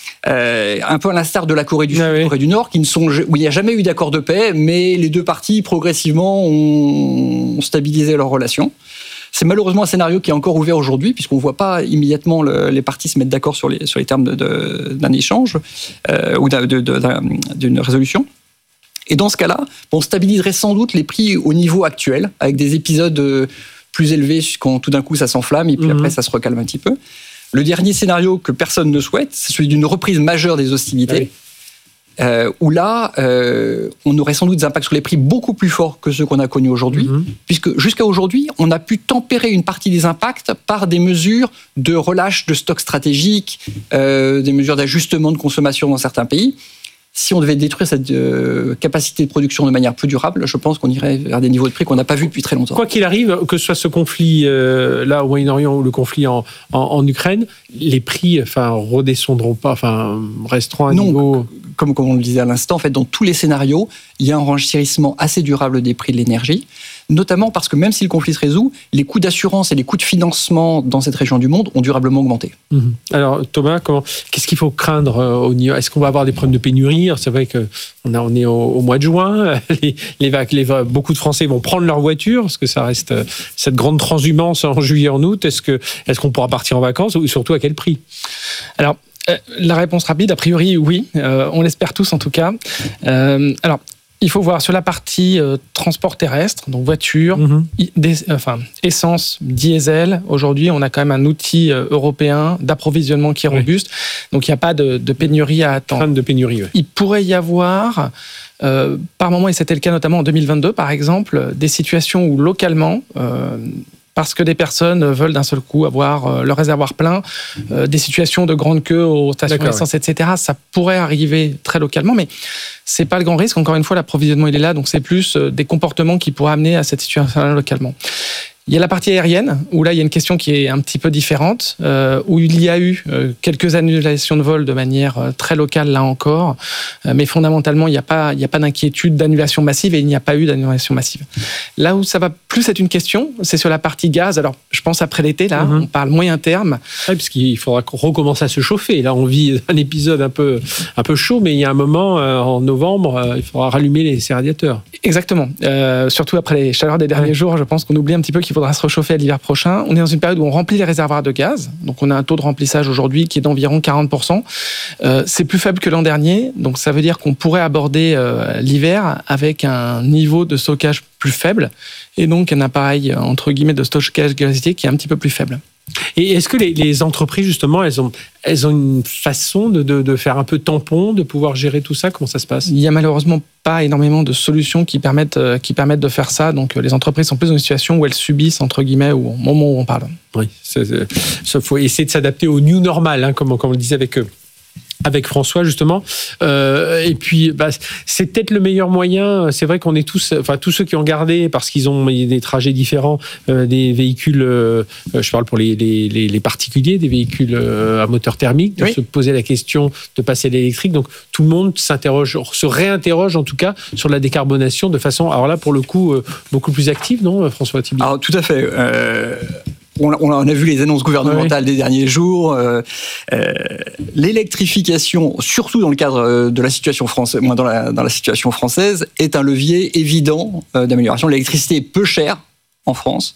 Euh, un peu à l'instar de la Corée du Sud et ah oui. Corée du Nord, qui ne sont, où il n'y a jamais eu d'accord de paix, mais les deux parties, progressivement, ont stabilisé leurs relations. C'est malheureusement un scénario qui est encore ouvert aujourd'hui, puisqu'on ne voit pas immédiatement le, les parties se mettre d'accord sur les, sur les termes de, de, d'un échange euh, ou d'un, de, de, d'un, d'une résolution. Et dans ce cas-là, on stabiliserait sans doute les prix au niveau actuel, avec des épisodes plus élevés quand tout d'un coup ça s'enflamme, et puis mmh. après ça se recalme un petit peu. Le dernier scénario que personne ne souhaite, c'est celui d'une reprise majeure des hostilités, oui. euh, où là, euh, on aurait sans doute des impacts sur les prix beaucoup plus forts que ceux qu'on a connus aujourd'hui, mmh. puisque jusqu'à aujourd'hui, on a pu tempérer une partie des impacts par des mesures de relâche de stocks stratégiques, euh, des mesures d'ajustement de consommation dans certains pays. Si on devait détruire cette euh, capacité de production de manière plus durable, je pense qu'on irait vers des niveaux de prix qu'on n'a pas vus depuis très longtemps. Quoi qu'il arrive, que ce soit ce conflit euh, là au Moyen-Orient ou le conflit en, en, en Ukraine, les prix enfin, redescendront pas, enfin, resteront à un non, niveau... Comme, comme on le disait à l'instant, en fait, dans tous les scénarios, il y a un renchérissement assez durable des prix de l'énergie, notamment parce que même si le conflit se résout, les coûts d'assurance et les coûts de financement dans cette région du monde ont durablement augmenté. Mmh. Alors Thomas, comment, qu'est-ce qu'il faut craindre au niveau ? Est-ce qu'on va avoir des problèmes de pénurie ? C'est vrai qu'on a, on est au, au mois de juin, les, les, les, beaucoup de Français vont prendre leur voiture, parce que ça reste cette grande transhumance en juillet, en août. Est-ce, que, est-ce qu'on pourra partir en vacances ou surtout à quel prix ? Alors, euh, la réponse rapide, a priori, oui. Euh, on l'espère tous en tout cas. Euh, alors, il faut voir sur la partie euh, transport terrestre, donc voiture, mmh. des, enfin, essence, diesel. Aujourd'hui, on a quand même un outil euh, européen d'approvisionnement qui est oui. robuste. Donc, il n'y a pas de, de pénurie à attendre. Crainte de pénurie, oui. Il pourrait y avoir, euh, par moment, et c'était le cas notamment en deux mille vingt-deux, par exemple, des situations où localement... Euh, parce que des personnes veulent d'un seul coup avoir leur réservoir plein, euh, des situations de grande queue aux stations d'essence, ouais. et cetera. Ça pourrait arriver très localement, mais c'est pas le grand risque. Encore une fois, l'approvisionnement, il est là, donc c'est plus des comportements qui pourraient amener à cette situation localement. Il y a la partie aérienne, où là, il y a une question qui est un petit peu différente, euh, où il y a eu euh, quelques annulations de vol de manière euh, très locale, là encore, euh, mais fondamentalement, il n'y a pas, il n'y a pas d'inquiétude d'annulation massive, et il n'y a pas eu d'annulation massive. Là où ça va plus être une question, c'est sur la partie gaz. Alors, je pense après l'été, là, mm-hmm. on parle moyen terme. Oui, parce qu'il faudra recommencer à se chauffer. Là, on vit un épisode un peu, un peu chaud, mais il y a un moment, euh, en novembre, euh, il faudra rallumer les, ces radiateurs. Exactement. Euh, surtout après les chaleurs des derniers ouais. jours, je pense qu'on oublie un petit peu qu'il faudra se réchauffer à l'hiver prochain. On est dans une période où on remplit les réservoirs de gaz. Donc, on a un taux de remplissage aujourd'hui qui est d'environ quarante pour cent. Euh, c'est plus faible que l'an dernier. Donc, ça veut dire qu'on pourrait aborder euh, l'hiver avec un niveau de stockage plus faible et donc un appareil, entre guillemets, de stockage gazier qui est un petit peu plus faible. Et est-ce que les, les entreprises, justement, elles ont, elles ont une façon de, de, de faire un peu tampon, de pouvoir gérer tout ça ? Comment ça se passe ? Il n'y a malheureusement pas énormément de solutions qui permettent, qui permettent de faire ça. Donc, les entreprises sont plus dans une situation où elles subissent, entre guillemets, au moment où on parle. Oui, il faut essayer de s'adapter au new normal, hein, comme, comme on le disait avec eux. avec François justement, euh, et puis bah, c'est peut-être le meilleur moyen. C'est vrai qu'on est tous, enfin tous ceux qui ont gardé parce qu'ils ont des trajets différents, euh, des véhicules. Euh, je parle pour les, les, les particuliers, des véhicules euh, à moteur thermique, de oui. se poser la question de passer à l'électrique. Donc tout le monde s'interroge, se réinterroge en tout cas sur la décarbonation de façon, alors là pour le coup euh, beaucoup plus active, non, François Tibi? Alors tout à fait. Euh... On a, on a vu les annonces gouvernementales oui. des derniers jours. Euh, euh, l'électrification, surtout dans le cadre de la situation française, moins dans la, dans la situation française, est un levier évident euh, d'amélioration. L'électricité est peu chère en France,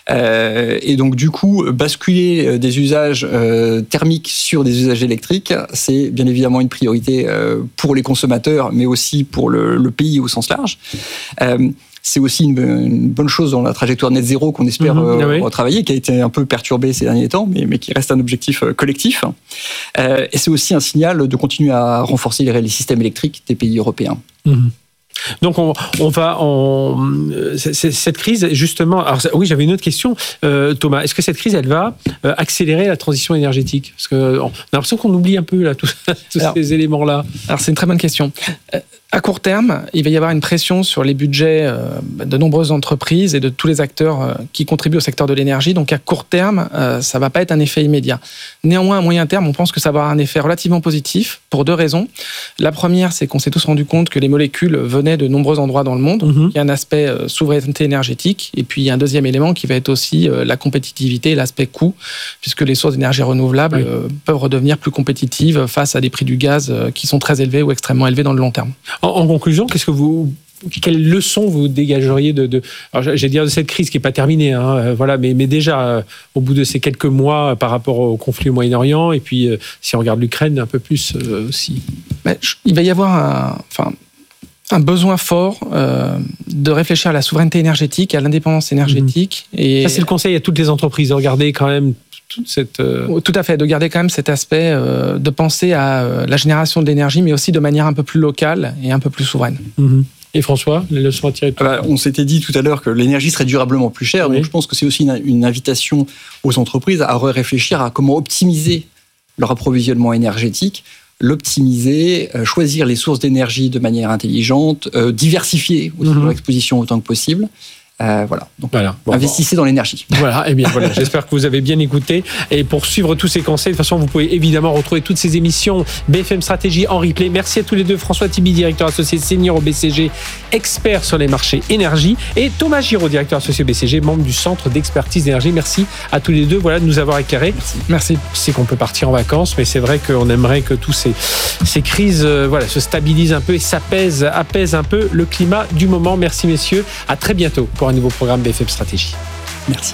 euh, et donc du coup, basculer des usages euh, thermiques sur des usages électriques, c'est bien évidemment une priorité euh, pour les consommateurs, mais aussi pour le, le pays au sens large. Euh, C'est aussi une, une bonne chose dans la trajectoire net zéro qu'on espère mmh, euh, oui. retravailler, qui a été un peu perturbée ces derniers temps, mais, mais qui reste un objectif euh, collectif. Euh, et c'est aussi un signal de continuer à renforcer les, les systèmes électriques des pays européens. Mmh. Donc on, on va on, cette crise justement. Alors oui, j'avais une autre question, euh, Thomas. Est-ce que cette crise elle va euh, accélérer la transition énergétique? Parce que on a l'impression qu'on oublie un peu là tous, tous alors, ces éléments-là. Alors c'est une très bonne question. Euh, À court terme, il va y avoir une pression sur les budgets de nombreuses entreprises et de tous les acteurs qui contribuent au secteur de l'énergie. Donc à court terme, ça ne va pas être un effet immédiat. Néanmoins, à moyen terme, on pense que ça va avoir un effet relativement positif pour deux raisons. La première, c'est qu'on s'est tous rendu compte que les molécules venaient de nombreux endroits dans le monde. Mmh. Il y a un aspect souveraineté énergétique. Et puis il y a un deuxième élément qui va être aussi la compétitivité et l'aspect coût, puisque les sources d'énergie renouvelables oui. peuvent redevenir plus compétitives face à des prix du gaz qui sont très élevés ou extrêmement élevés dans le long terme. En conclusion, qu'est-ce que vous, quelle leçon vous dégageriez de, de alors j'ai dire de cette crise qui n'est pas terminée, hein, voilà, mais, mais déjà euh, au bout de ces quelques mois euh, par rapport au conflit au Moyen-Orient, et puis euh, si on regarde l'Ukraine un peu plus euh, aussi. Mais, il va y avoir un, enfin, un besoin fort euh, de réfléchir à la souveraineté énergétique, à l'indépendance énergétique. Mmh. Et ça, c'est le conseil à toutes les entreprises, de regarder quand même toute cette... Euh... Tout à fait, de garder quand même cet aspect, euh, de penser à euh, la génération de l'énergie, mais aussi de manière un peu plus locale et un peu plus souveraine. Mmh. Et François, les leçons à tirer de... bah, On s'était dit tout à l'heure que l'énergie serait durablement plus chère, oui. donc je pense que c'est aussi une, une invitation aux entreprises à réfléchir à comment optimiser leur approvisionnement énergétique, l'optimiser, euh, choisir les sources d'énergie de manière intelligente, euh, diversifier aussi mmh. leur exposition autant que possible. Euh, voilà. Donc, voilà. Bon, investissez bon. dans l'énergie. Voilà. Et eh bien voilà. J'espère que vous avez bien écouté. Et pour suivre tous ces conseils, de toute façon, vous pouvez évidemment retrouver toutes ces émissions B F M Stratégie en replay. Merci à tous les deux. François Tibi, directeur associé senior au B C G, expert sur les marchés énergie, et Thomas Giraud, directeur associé au B C G, membre du centre d'expertise d'énergie. Merci à tous les deux. Voilà, de nous avoir éclairés. Merci. Merci. C'est qu'on peut partir en vacances, mais c'est vrai qu'on aimerait que tous ces ces crises, euh, voilà, se stabilisent un peu et s'apaisent, apaisent un peu le climat du moment. Merci messieurs. À très bientôt pour un nouveau programme B F M Stratégie. Merci.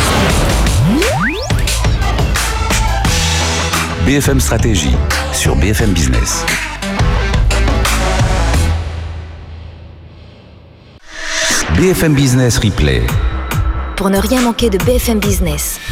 B F M Stratégie sur B F M Business. B F M Business Replay. Pour ne rien manquer de B F M Business.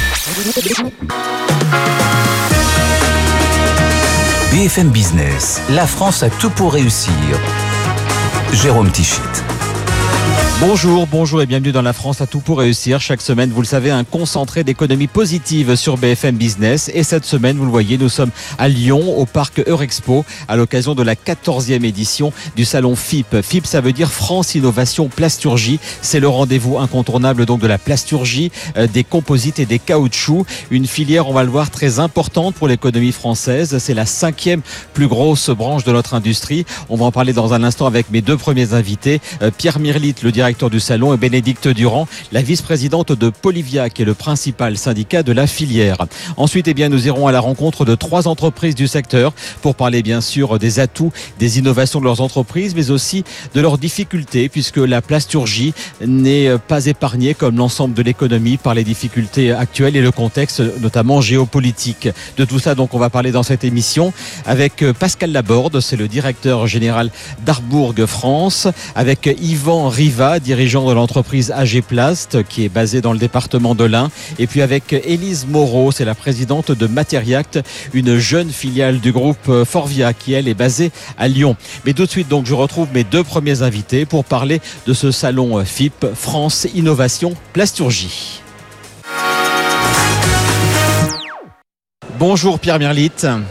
B F M Business, la France a tout pour réussir. Jérôme Tichit. Bonjour, bonjour et bienvenue dans La France a tout pour réussir. Chaque semaine, vous le savez, un concentré d'économie positive sur B F M Business. Et cette semaine, vous le voyez, nous sommes à Lyon, au parc Eurexpo, à l'occasion de la quatorzième édition du salon F I P. F I P, ça veut dire France Innovation Plasturgie. C'est le rendez-vous incontournable donc de la plasturgie, euh, des composites et des caoutchoucs. Une filière, on va le voir, très importante pour l'économie française. C'est la cinquième plus grosse branche de notre industrie. On va en parler dans un instant avec mes deux premiers invités. Euh, Pierre Mirlitte, le directeur du salon, et Bénédicte Durand, la vice-présidente de Polivia, qui est le principal syndicat de la filière. Ensuite, eh bien, nous irons à la rencontre de trois entreprises du secteur pour parler bien sûr des atouts, des innovations de leurs entreprises, mais aussi de leurs difficultés, puisque la plasturgie n'est pas épargnée comme l'ensemble de l'économie par les difficultés actuelles et le contexte notamment géopolitique. De tout ça, donc, on va parler dans cette émission avec Pascal Laborde, c'est le directeur général d'Arbourg France, avec Yvan Riva, dirigeant de l'entreprise A G Plast, qui est basée dans le département de l'Ain, et puis avec Élise Moreau, c'est la présidente de Materiact, une jeune filiale du groupe Forvia, qui elle est basée à Lyon. Mais tout de suite, donc, je retrouve mes deux premiers invités pour parler de ce salon F I P, France Innovation Plasturgie. Bonjour Pierre Mirlitte.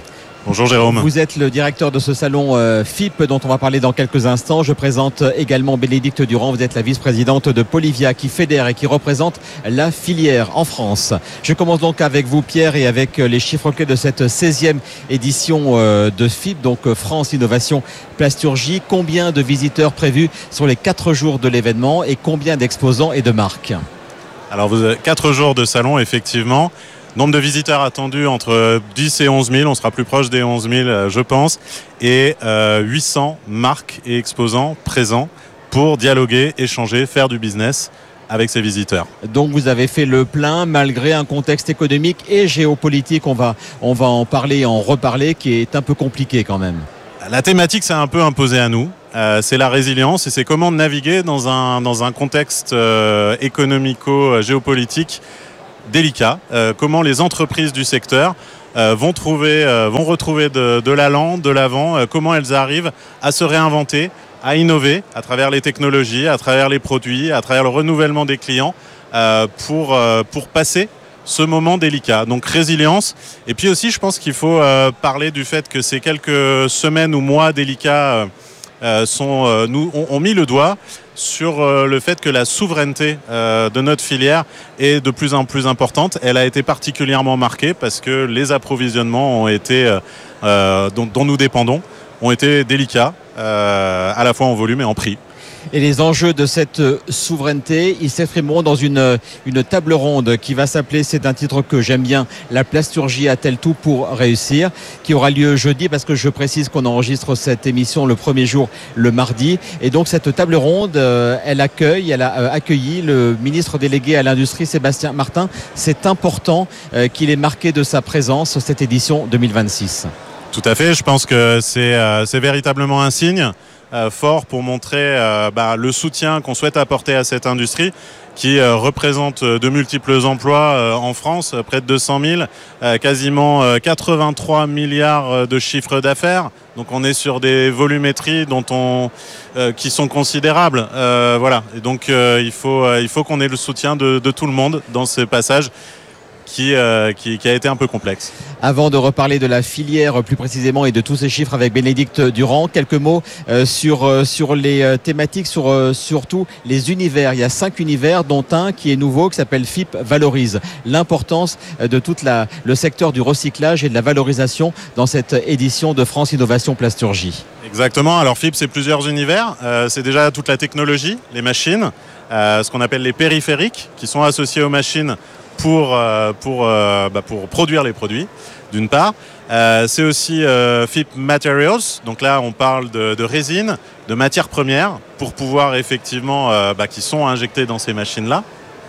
Bonjour Jérôme. Vous êtes le directeur de ce salon euh, F I P dont on va parler dans quelques instants. Je présente également Bénédicte Durand. Vous êtes la vice-présidente de Polivia qui fédère et qui représente la filière en France. Je commence donc avec vous Pierre et avec les chiffres clés de cette seizième édition euh, de F I P, donc France Innovation Plasturgie. Combien de visiteurs prévus sur les quatre jours de l'événement et combien d'exposants et de marques? Alors vous avez quatre jours de salon effectivement. Nombre de visiteurs attendus entre dix et onze mille, on sera plus proche des onze mille je pense, et euh, huit cents marques et exposants présents pour dialoguer, échanger, faire du business avec ces visiteurs. Donc vous avez fait le plein malgré un contexte économique et géopolitique, on va, on va en parler et en reparler, qui est un peu compliqué quand même. La thématique s'est un peu imposée à nous, euh, c'est la résilience et c'est comment naviguer dans un, dans un contexte euh, économico-géopolitique délicat, euh, comment les entreprises du secteur euh, vont, trouver, euh, vont retrouver de, de l'allant, de l'avant, euh, comment elles arrivent à se réinventer, à innover à travers les technologies, à travers les produits, à travers le renouvellement des clients euh, pour, euh, pour passer ce moment délicat. Donc résilience. Et puis aussi, je pense qu'il faut euh, parler du fait que ces quelques semaines ou mois délicats euh, sont, euh, nous, ont, ont mis le doigt sur euh, le fait que la souveraineté euh, de notre filière est de plus en plus importante. Elle a été particulièrement marquée parce que les approvisionnements ont été, euh, dont, dont nous dépendons ont été délicats, euh, à la fois en volume et en prix. Et les enjeux de cette souveraineté, ils s'exprimeront dans une, une table ronde qui va s'appeler, c'est un titre que j'aime bien, La plasturgie a-t-elle tout pour réussir, qui aura lieu jeudi, parce que je précise qu'on enregistre cette émission le premier jour, le mardi. Et donc cette table ronde, elle accueille, elle a accueilli le ministre délégué à l'industrie, Sébastien Martin. C'est important qu'il ait marqué de sa présence cette édition deux mille vingt-six. Tout à fait, je pense que c'est, euh, c'est véritablement un signe Euh, fort pour montrer euh, bah, le soutien qu'on souhaite apporter à cette industrie qui euh, représente de multiples emplois euh, en France, près de deux cent mille, euh, quasiment euh, quatre-vingt-trois milliards de chiffre d'affaires. Donc on est sur des volumétries dont on, euh, qui sont considérables. Euh, voilà. Et donc euh, il faut, euh, il faut qu'on ait le soutien de, de tout le monde dans ce passage. Qui, euh, qui, qui a été un peu complexe. Avant de reparler de la filière plus précisément et de tous ces chiffres avec Bénédicte Durand, quelques mots euh, sur, euh, sur les euh, thématiques, sur euh, surtout les univers. Il y a cinq univers, dont un qui est nouveau, qui s'appelle F I P Valorise. L'importance de tout le secteur du recyclage et de la valorisation dans cette édition de France Innovation Plasturgie. Exactement, alors F I P c'est plusieurs univers. Euh, c'est déjà toute la technologie, les machines, euh, ce qu'on appelle les périphériques, qui sont associés aux machines pour, euh, pour, euh, bah pour produire les produits, d'une part. Euh, c'est aussi euh, F I P Materials, donc là on parle de, de résine, de matières premières, pour pouvoir effectivement, euh, bah, qui sont injectées dans ces machines-là.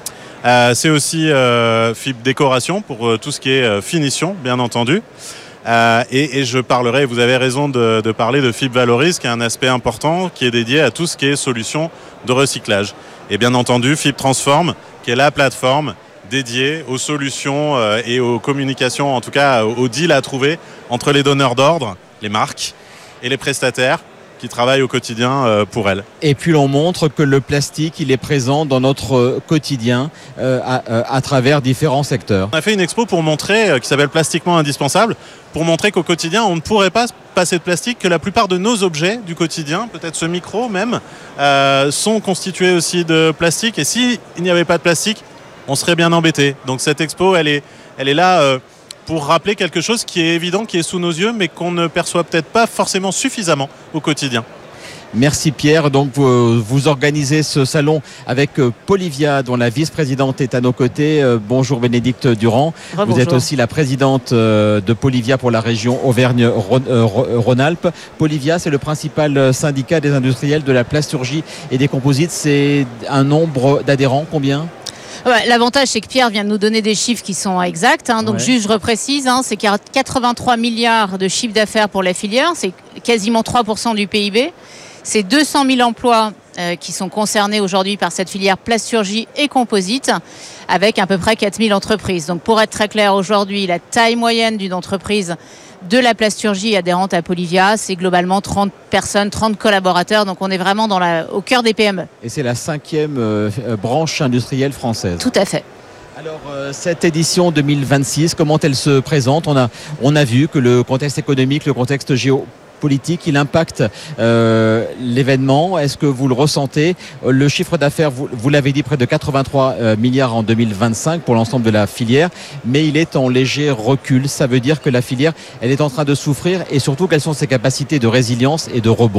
Euh, c'est aussi euh, F I P Décoration, pour euh, tout ce qui est euh, finition, bien entendu. Euh, et, et je parlerai, vous avez raison de, de parler de F I P Valorise, qui est un aspect important, qui est dédié à tout ce qui est solution de recyclage. Et bien entendu, F I P Transform, qui est la plateforme dédié aux solutions euh, et aux communications, en tout cas aux deals à trouver entre les donneurs d'ordre, les marques, et les prestataires qui travaillent au quotidien euh, pour elles. Et puis l'on montre que le plastique, il est présent dans notre quotidien euh, à, à travers différents secteurs. On a fait une expo pour montrer, euh, qui s'appelle Plastiquement Indispensable, pour montrer qu'au quotidien, on ne pourrait pas passer de plastique, que la plupart de nos objets du quotidien, peut-être ce micro même, euh, sont constitués aussi de plastique. Et s'il n'y avait pas de plastique, on serait bien embêté. Donc cette expo, elle est, elle est là euh, pour rappeler quelque chose qui est évident, qui est sous nos yeux, mais qu'on ne perçoit peut-être pas forcément suffisamment au quotidien. Merci Pierre. Donc vous, vous organisez ce salon avec Polivia, dont la vice-présidente est à nos côtés. Bonjour Bénédicte Durand. Rebonjour. Vous êtes aussi la présidente de Polivia pour la région Auvergne-Rhône-Alpes. Polivia, c'est le principal syndicat des industriels de la plasturgie et des composites. C'est un nombre d'adhérents, combien ? Ouais, l'avantage, c'est que Pierre vient de nous donner des chiffres qui sont exacts. Hein. Donc, ouais. juste, je reprécise, hein, c'est qu'il y a quatre-vingt-trois milliards de chiffre d'affaires pour la filière. C'est quasiment trois pour cent du P I B. C'est deux cent mille emplois euh, qui sont concernés aujourd'hui par cette filière plasturgie et composite, avec à peu près quatre mille entreprises. Donc, pour être très clair, aujourd'hui, la taille moyenne d'une entreprise de la plasturgie adhérente à Polivia, c'est globalement trente personnes, trente collaborateurs. Donc on est vraiment dans la, au cœur des P M E. Et c'est la cinquième euh, branche industrielle française. Tout à fait. Alors, euh, cette édition deux mille vingt-six, comment elle se présente ? On a, on a vu que le contexte économique, le contexte géopolitique, il impacte euh, l'événement. Est-ce que vous le ressentez ? Le chiffre d'affaires, vous, vous l'avez dit, près de quatre-vingt-trois euh, milliards en deux mille vingt-cinq pour l'ensemble de la filière, mais il est en léger recul. Ça veut dire que la filière, elle est en train de souffrir, et surtout, quelles sont ses capacités de résilience et de rebond ?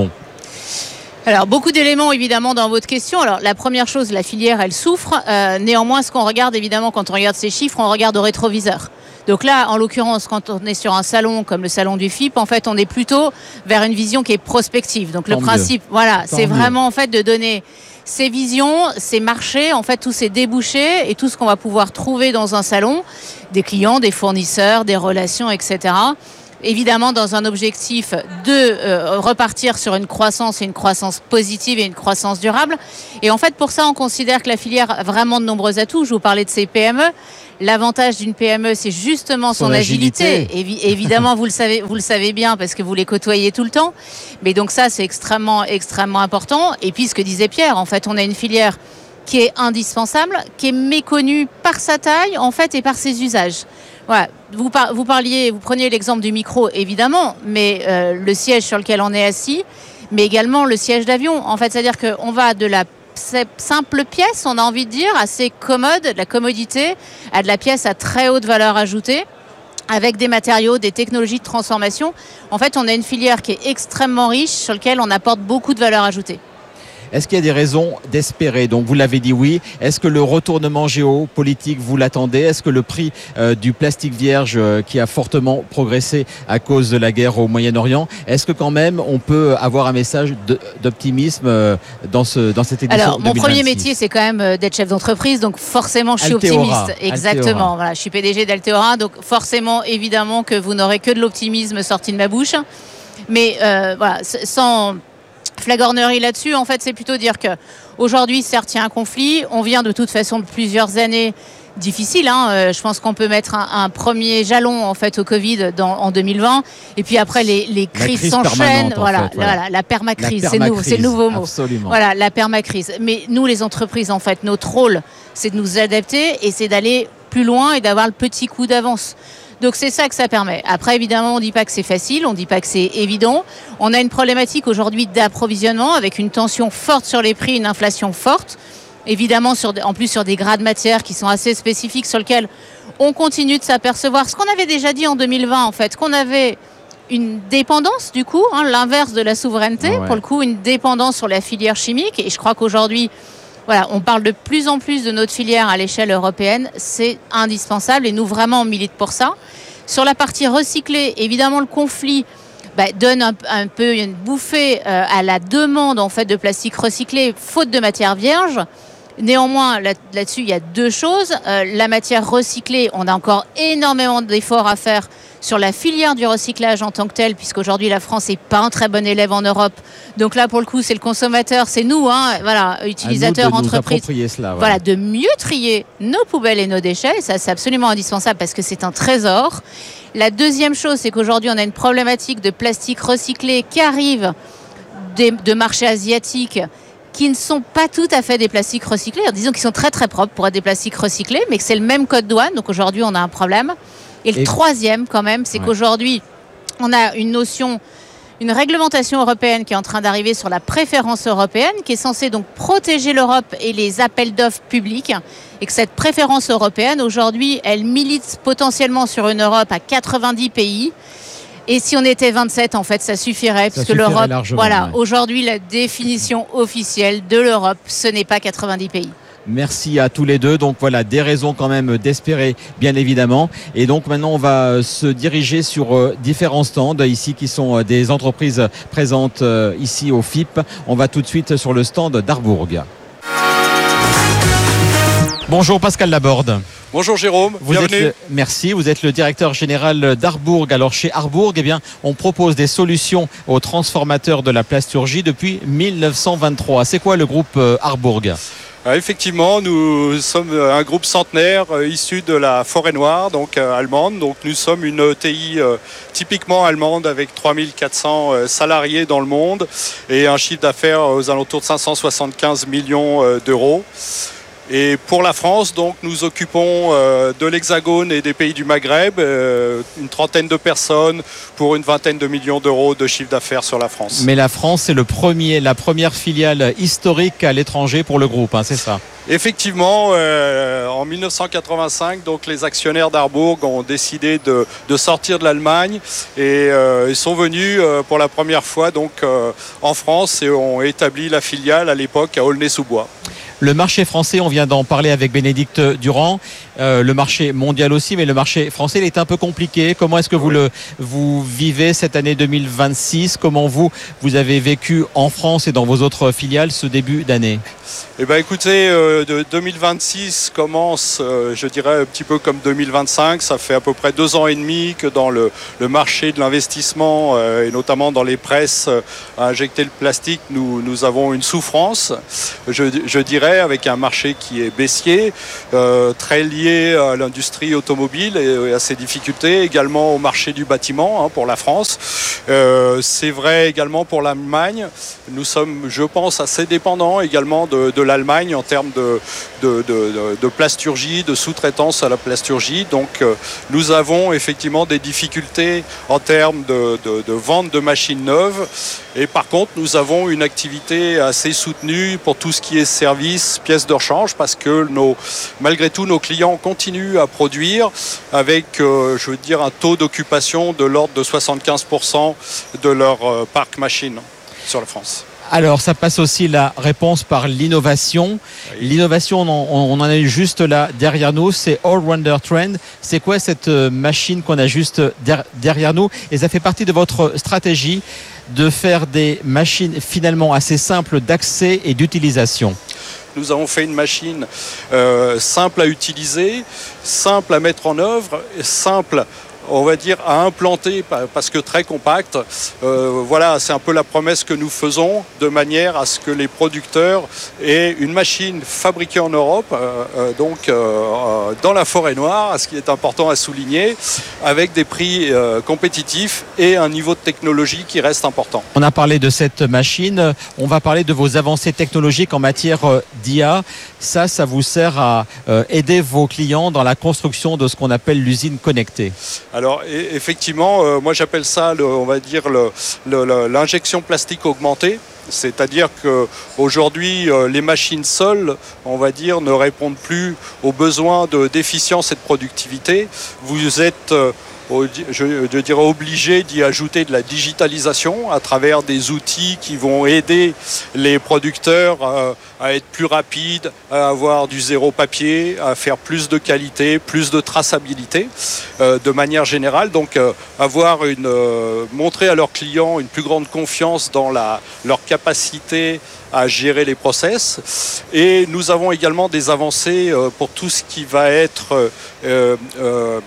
Alors, beaucoup d'éléments, évidemment, dans votre question. Alors, la première chose, la filière, elle souffre. Euh, néanmoins, ce qu'on regarde, évidemment, quand on regarde ces chiffres, on regarde au rétroviseur. Donc là, en l'occurrence, quand on est sur un salon comme le salon du F I P, en fait, on est plutôt vers une vision qui est prospective. Donc, Tant le principe, mieux. voilà, Tant c'est mieux. vraiment, en fait, de donner ces visions, ces marchés, en fait, tous ces débouchés et tout ce qu'on va pouvoir trouver dans un salon, des clients, des fournisseurs, des relations, et cetera, évidemment dans un objectif de euh, repartir sur une croissance et une croissance positive et une croissance durable. Et en fait, pour ça, on considère que la filière a vraiment de nombreux atouts. Je vous parlais de ces P M E. L'avantage d'une P M E, c'est justement son, son agilité. agilité. Évi- évidemment, vous le savez, vous le savez bien parce que vous les côtoyez tout le temps. Mais donc ça, c'est extrêmement, extrêmement important. Et puis, ce que disait Pierre, en fait, on a une filière qui est indispensable, qui est méconnue par sa taille, en fait, et par ses usages. Voilà. Vous, par, vous parliez, vous preniez l'exemple du micro, évidemment, mais euh, le siège sur lequel on est assis, mais également le siège d'avion. En fait, c'est-à-dire qu'on va de la simple pièce, on a envie de dire, assez commode, de la commodité, à de la pièce à très haute valeur ajoutée, avec des matériaux, des technologies de transformation. En fait, on a une filière qui est extrêmement riche, sur laquelle on apporte beaucoup de valeur ajoutée. Est-ce qu'il y a des raisons d'espérer ? Donc vous l'avez dit, oui. Est-ce que le retournement géopolitique, vous l'attendez ? Est-ce que le prix euh, du plastique vierge euh, qui a fortement progressé à cause de la guerre au Moyen-Orient, est-ce que quand même on peut avoir un message de, d'optimisme euh, dans, ce, dans cette édition Alors, mon deux mille vingt-six ? premier métier, c'est quand même d'être chef d'entreprise, donc forcément, je suis Altéora. optimiste. Exactement. Altéora. Voilà, je suis P D G d'Altéora, donc forcément, évidemment, que vous n'aurez que de l'optimisme sorti de ma bouche. Mais euh, voilà, sans flagornerie là-dessus, en fait, c'est plutôt dire que aujourd'hui, certes, il y a un conflit. On vient de toute façon de plusieurs années difficiles. Hein. Euh, je pense qu'on peut mettre un, un premier jalon en fait au Covid dans, en deux mille vingt. Et puis après, les, les crises crise s'enchaînent. Voilà, fait, voilà. voilà, la permacrise, la permacrise c'est, c'est le nouveau mot. Absolument. Voilà, la permacrise. Mais nous, les entreprises, en fait, notre rôle, c'est de nous adapter et c'est d'aller plus loin et d'avoir le petit coup d'avance. Donc c'est ça que ça permet. Après, évidemment, on ne dit pas que c'est facile, on ne dit pas que c'est évident. On a une problématique aujourd'hui d'approvisionnement avec une tension forte sur les prix, une inflation forte. Évidemment, sur, en plus sur des grades matières qui sont assez spécifiques sur lesquels on continue de s'apercevoir. Ce qu'on avait déjà dit en deux mille vingt, en fait, qu'on avait une dépendance, du coup, hein, l'inverse de la souveraineté, ouais. pour le coup, une dépendance sur la filière chimique. Et je crois qu'aujourd'hui, voilà, on parle de plus en plus de notre filière à l'échelle européenne. C'est indispensable et nous, vraiment, on milite pour ça. Sur la partie recyclée, évidemment, le conflit bah, donne un, un peu une bouffée euh, à la demande en fait, de plastique recyclé, faute de matière vierge. Néanmoins, là, là-dessus, il y a deux choses. Euh, la matière recyclée, on a encore énormément d'efforts à faire sur la filière du recyclage en tant que telle, puisqu'aujourd'hui, la France n'est pas un très bon élève en Europe. Donc là, pour le coup, c'est le consommateur, c'est nous, hein, voilà, utilisateurs, entreprises, cela, ouais. voilà, de mieux trier nos poubelles et nos déchets. Et ça, c'est absolument indispensable parce que c'est un trésor. La deuxième chose, c'est qu'aujourd'hui, on a une problématique de plastique recyclé qui arrive des, de marchés asiatiques qui ne sont pas tout à fait des plastiques recyclés. Alors, disons qu'ils sont très très propres pour être des plastiques recyclés, mais que c'est le même code douane. Donc aujourd'hui, on a un problème. Et le Et... troisième, quand même, c'est ouais. qu'aujourd'hui, on a une notion, une réglementation européenne qui est en train d'arriver sur la préférence européenne, qui est censée donc protéger l'Europe et les appels d'offres publics. Et que cette préférence européenne, aujourd'hui, elle milite potentiellement sur une Europe à quatre-vingt-dix pays. Et si on était vingt-sept, en fait, ça suffirait, ça puisque suffirait l'Europe, voilà, ouais. aujourd'hui, la définition officielle de l'Europe, ce n'est pas quatre-vingt-dix pays. Merci à tous les deux. Donc voilà, des raisons quand même d'espérer, bien évidemment. Et donc maintenant, on va se diriger sur euh, différents stands ici qui sont euh, des entreprises présentes euh, ici au F I P. On va tout de suite sur le stand d'Arbourg. Bonjour Pascal Laborde. Bonjour Jérôme, vous bienvenue. Êtes le, merci, vous êtes le directeur général d'Arbourg. Alors chez Arbourg, eh bien, on propose des solutions aux transformateurs de la plasturgie depuis mille neuf cent vingt-trois. C'est quoi le groupe euh, Arbourg ? Ah, effectivement, nous sommes un groupe centenaire euh, issu de la Forêt Noire, donc euh, allemande. Donc nous sommes une E T I euh, typiquement allemande avec trois mille quatre cents euh, salariés dans le monde et un chiffre d'affaires aux alentours de cinq cent soixante-quinze millions euh, d'euros. Et pour la France, donc, nous occupons euh, de l'Hexagone et des pays du Maghreb, euh, une trentaine de personnes pour une vingtaine de millions d'euros de chiffre d'affaires sur la France. Mais la France, c'est le premier, la première filiale historique à l'étranger pour le groupe, hein, c'est ça? Effectivement, euh, en mille neuf cent quatre-vingt-cinq, donc, les actionnaires d'Harburg ont décidé de, de sortir de l'Allemagne et euh, ils sont venus euh, pour la première fois donc, euh, en France et ont établi la filiale à l'époque à Aulnay-sous-Bois. Le marché français, on vient d'en parler avec Bénédicte Durand, euh, le marché mondial aussi, mais le marché français, il est un peu compliqué. Comment est-ce que vous le vous vivez cette année deux mille vingt-six? Comment vous, vous avez vécu en France et dans vos autres filiales ce début d'année? Eh ben, écoutez, euh, de deux mille vingt-six commence, euh, je dirais, un petit peu comme deux mille vingt-cinq. Ça fait à peu près deux ans et demi que dans le, le marché de l'investissement euh, et notamment dans les presses euh, à injecter le plastique, nous, nous avons une souffrance, je, je dirais, avec un marché qui est baissier, euh, très lié à l'industrie automobile et, et à ses difficultés, également au marché du bâtiment hein, pour la France. Euh, c'est vrai également pour l'Allemagne. Nous sommes, je pense, assez dépendants également de, de l'Allemagne en termes de, de, de, de plasturgie, de sous-traitance à la plasturgie. Donc euh, nous avons effectivement des difficultés en termes de, de, de vente de machines neuves. Et par contre, nous avons une activité assez soutenue pour tout ce qui est service, pièces de rechange, parce que nos, malgré tout, nos clients continuent à produire avec, euh, je veux dire, un taux d'occupation de l'ordre de soixante-quinze pour cent de leur euh, parc machine sur la France. Alors, ça passe aussi la réponse par l'innovation. Oui. L'innovation, on, on en a eu juste là derrière nous, c'est Allrounder Trend. C'est quoi cette machine qu'on a juste der, derrière nous? Et ça fait partie de votre stratégie de faire des machines finalement assez simples d'accès et d'utilisation. Nous avons fait une machine euh, simple à utiliser, simple à mettre en œuvre, simple, on va dire, à implanter parce que très compacte. Euh, voilà, c'est un peu la promesse que nous faisons de manière à ce que les producteurs aient une machine fabriquée en Europe, euh, euh, donc euh, dans la forêt noire, ce qui est important à souligner, avec des prix euh, compétitifs et un niveau de technologie qui reste important. On a parlé de cette machine, on va parler de vos avancées technologiques en matière d'I A. Ça, ça vous sert à euh, aider vos clients dans la construction de ce qu'on appelle l'usine connectée. Alors effectivement, euh, moi j'appelle ça, le, on va dire, le, le, l'injection plastique augmentée. C'est-à-dire qu'aujourd'hui, euh, les machines seules, on va dire, ne répondent plus aux besoins de, d'efficience et de productivité. Vous êtes... Euh, Je, je dirais obligé d'y ajouter de la digitalisation à travers des outils qui vont aider les producteurs à, à être plus rapides, à avoir du zéro papier, à faire plus de qualité, plus de traçabilité euh, de manière générale. Donc euh, avoir une, euh, montrer à leurs clients une plus grande confiance dans la, leur capacité à gérer les process. Et nous avons également des avancées euh, pour tout ce qui va être euh, euh, euh,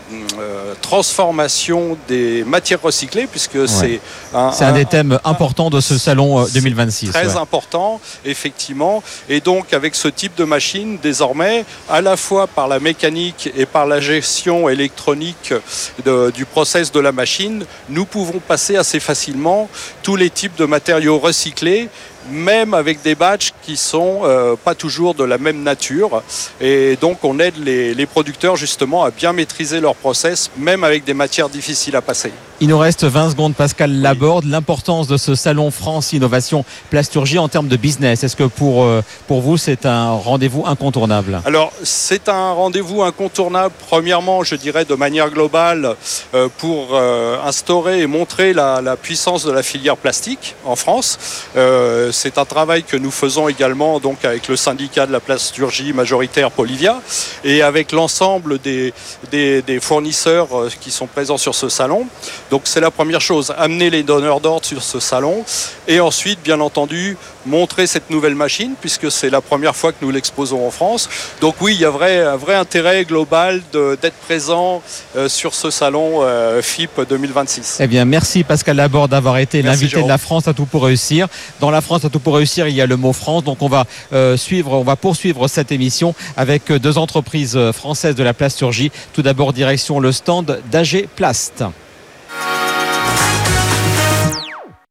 transformation des matières recyclées, puisque ouais. c'est un, c'est un, un des thèmes un, importants de ce salon deux mille vingt-six. Très ouais. important, effectivement. Et donc, avec ce type de machine, désormais, à la fois par la mécanique et par la gestion électronique de, du process de la machine, nous pouvons passer assez facilement tous les types de matériaux recyclés, même avec des batchs qui sont euh, pas toujours de la même nature. Et donc on aide les, les producteurs justement à bien maîtriser leur process, même avec des matières difficiles à passer. Il nous reste vingt secondes, Pascal oui. Laborde. L'importance de ce salon France Innovation Plasturgie en termes de business, est-ce que pour, euh, pour vous c'est un rendez-vous incontournable? Alors c'est un rendez-vous incontournable, premièrement je dirais de manière globale, euh, pour euh, instaurer et montrer la, la puissance de la filière plastique en France. Euh, C'est un travail que nous faisons également donc avec le syndicat de la plasturgie majoritaire Polivia et avec l'ensemble des, des, des fournisseurs qui sont présents sur ce salon. Donc c'est la première chose, amener les donneurs d'ordre sur ce salon et ensuite bien entendu montrer cette nouvelle machine puisque c'est la première fois que nous l'exposons en France. Donc oui, il y a vrai, un vrai intérêt global de, d'être présent euh, sur ce salon euh, F I P deux mille vingt-six. Eh bien merci Pascal Laborde d'avoir été merci, l'invité Jérôme. De la France à tout pour réussir. Dans la France à tout pour réussir, il y a le mot France. Donc on va euh, suivre, on va poursuivre cette émission avec deux entreprises françaises de la plasturgie. Tout d'abord direction le stand d'A G Plast.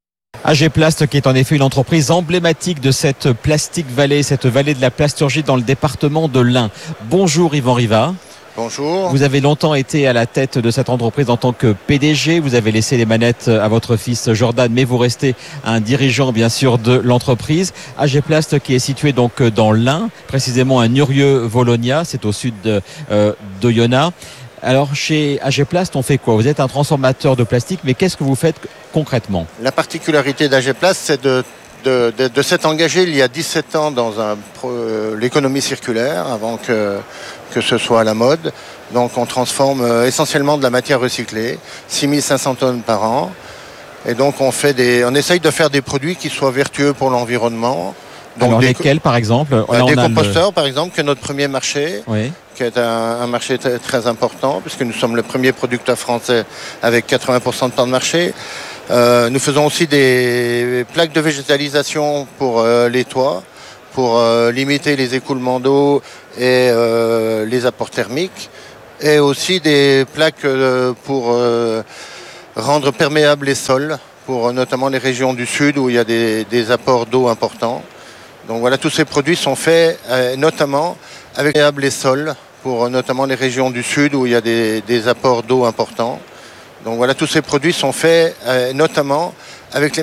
A G Plast, qui est en effet une entreprise emblématique de cette Plastic Valley, cette vallée de la plasturgie dans le département de l'Ain. Bonjour Yvan Riva. Bonjour. Vous avez longtemps été à la tête de cette entreprise en tant que P D G. Vous avez laissé les manettes à votre fils Jordan, mais vous restez un dirigeant bien sûr de l'entreprise. A G Plast, qui est situé donc dans l'Ain, précisément à Nurieux-Volonia, c'est au sud de, euh, d'Oyonnax. Alors chez A G Plast, on fait quoi? Vous êtes un transformateur de plastique, mais qu'est-ce que vous faites concrètement? La particularité d'A G Plast, c'est de De, de, de s'être engagé il y a dix-sept ans dans un, euh, l'économie circulaire avant que, que ce soit à la mode. Donc on transforme euh, essentiellement de la matière recyclée, six mille cinq cents tonnes par an. Et donc on, fait des, on essaye de faire des produits qui soient vertueux pour l'environnement. Donc Alors des, lesquels par exemple? euh, Des composteurs le... par exemple, qui est notre premier marché, oui. qui est un, un marché très, très important, puisque nous sommes le premier producteur français avec quatre-vingts pour cent de part de marché. Euh, nous faisons aussi des plaques de végétalisation pour euh, les toits, pour euh, limiter les écoulements d'eau et euh, les apports thermiques, et aussi des plaques euh, pour euh, rendre perméables les sols, pour euh, notamment les régions du sud où il y a des, des apports d'eau importants. Donc voilà, tous ces produits sont faits euh, notamment avec les sols, pour euh, notamment les régions du sud où il y a des, des apports d'eau importants. Donc voilà, tous ces produits sont faits euh, notamment avec les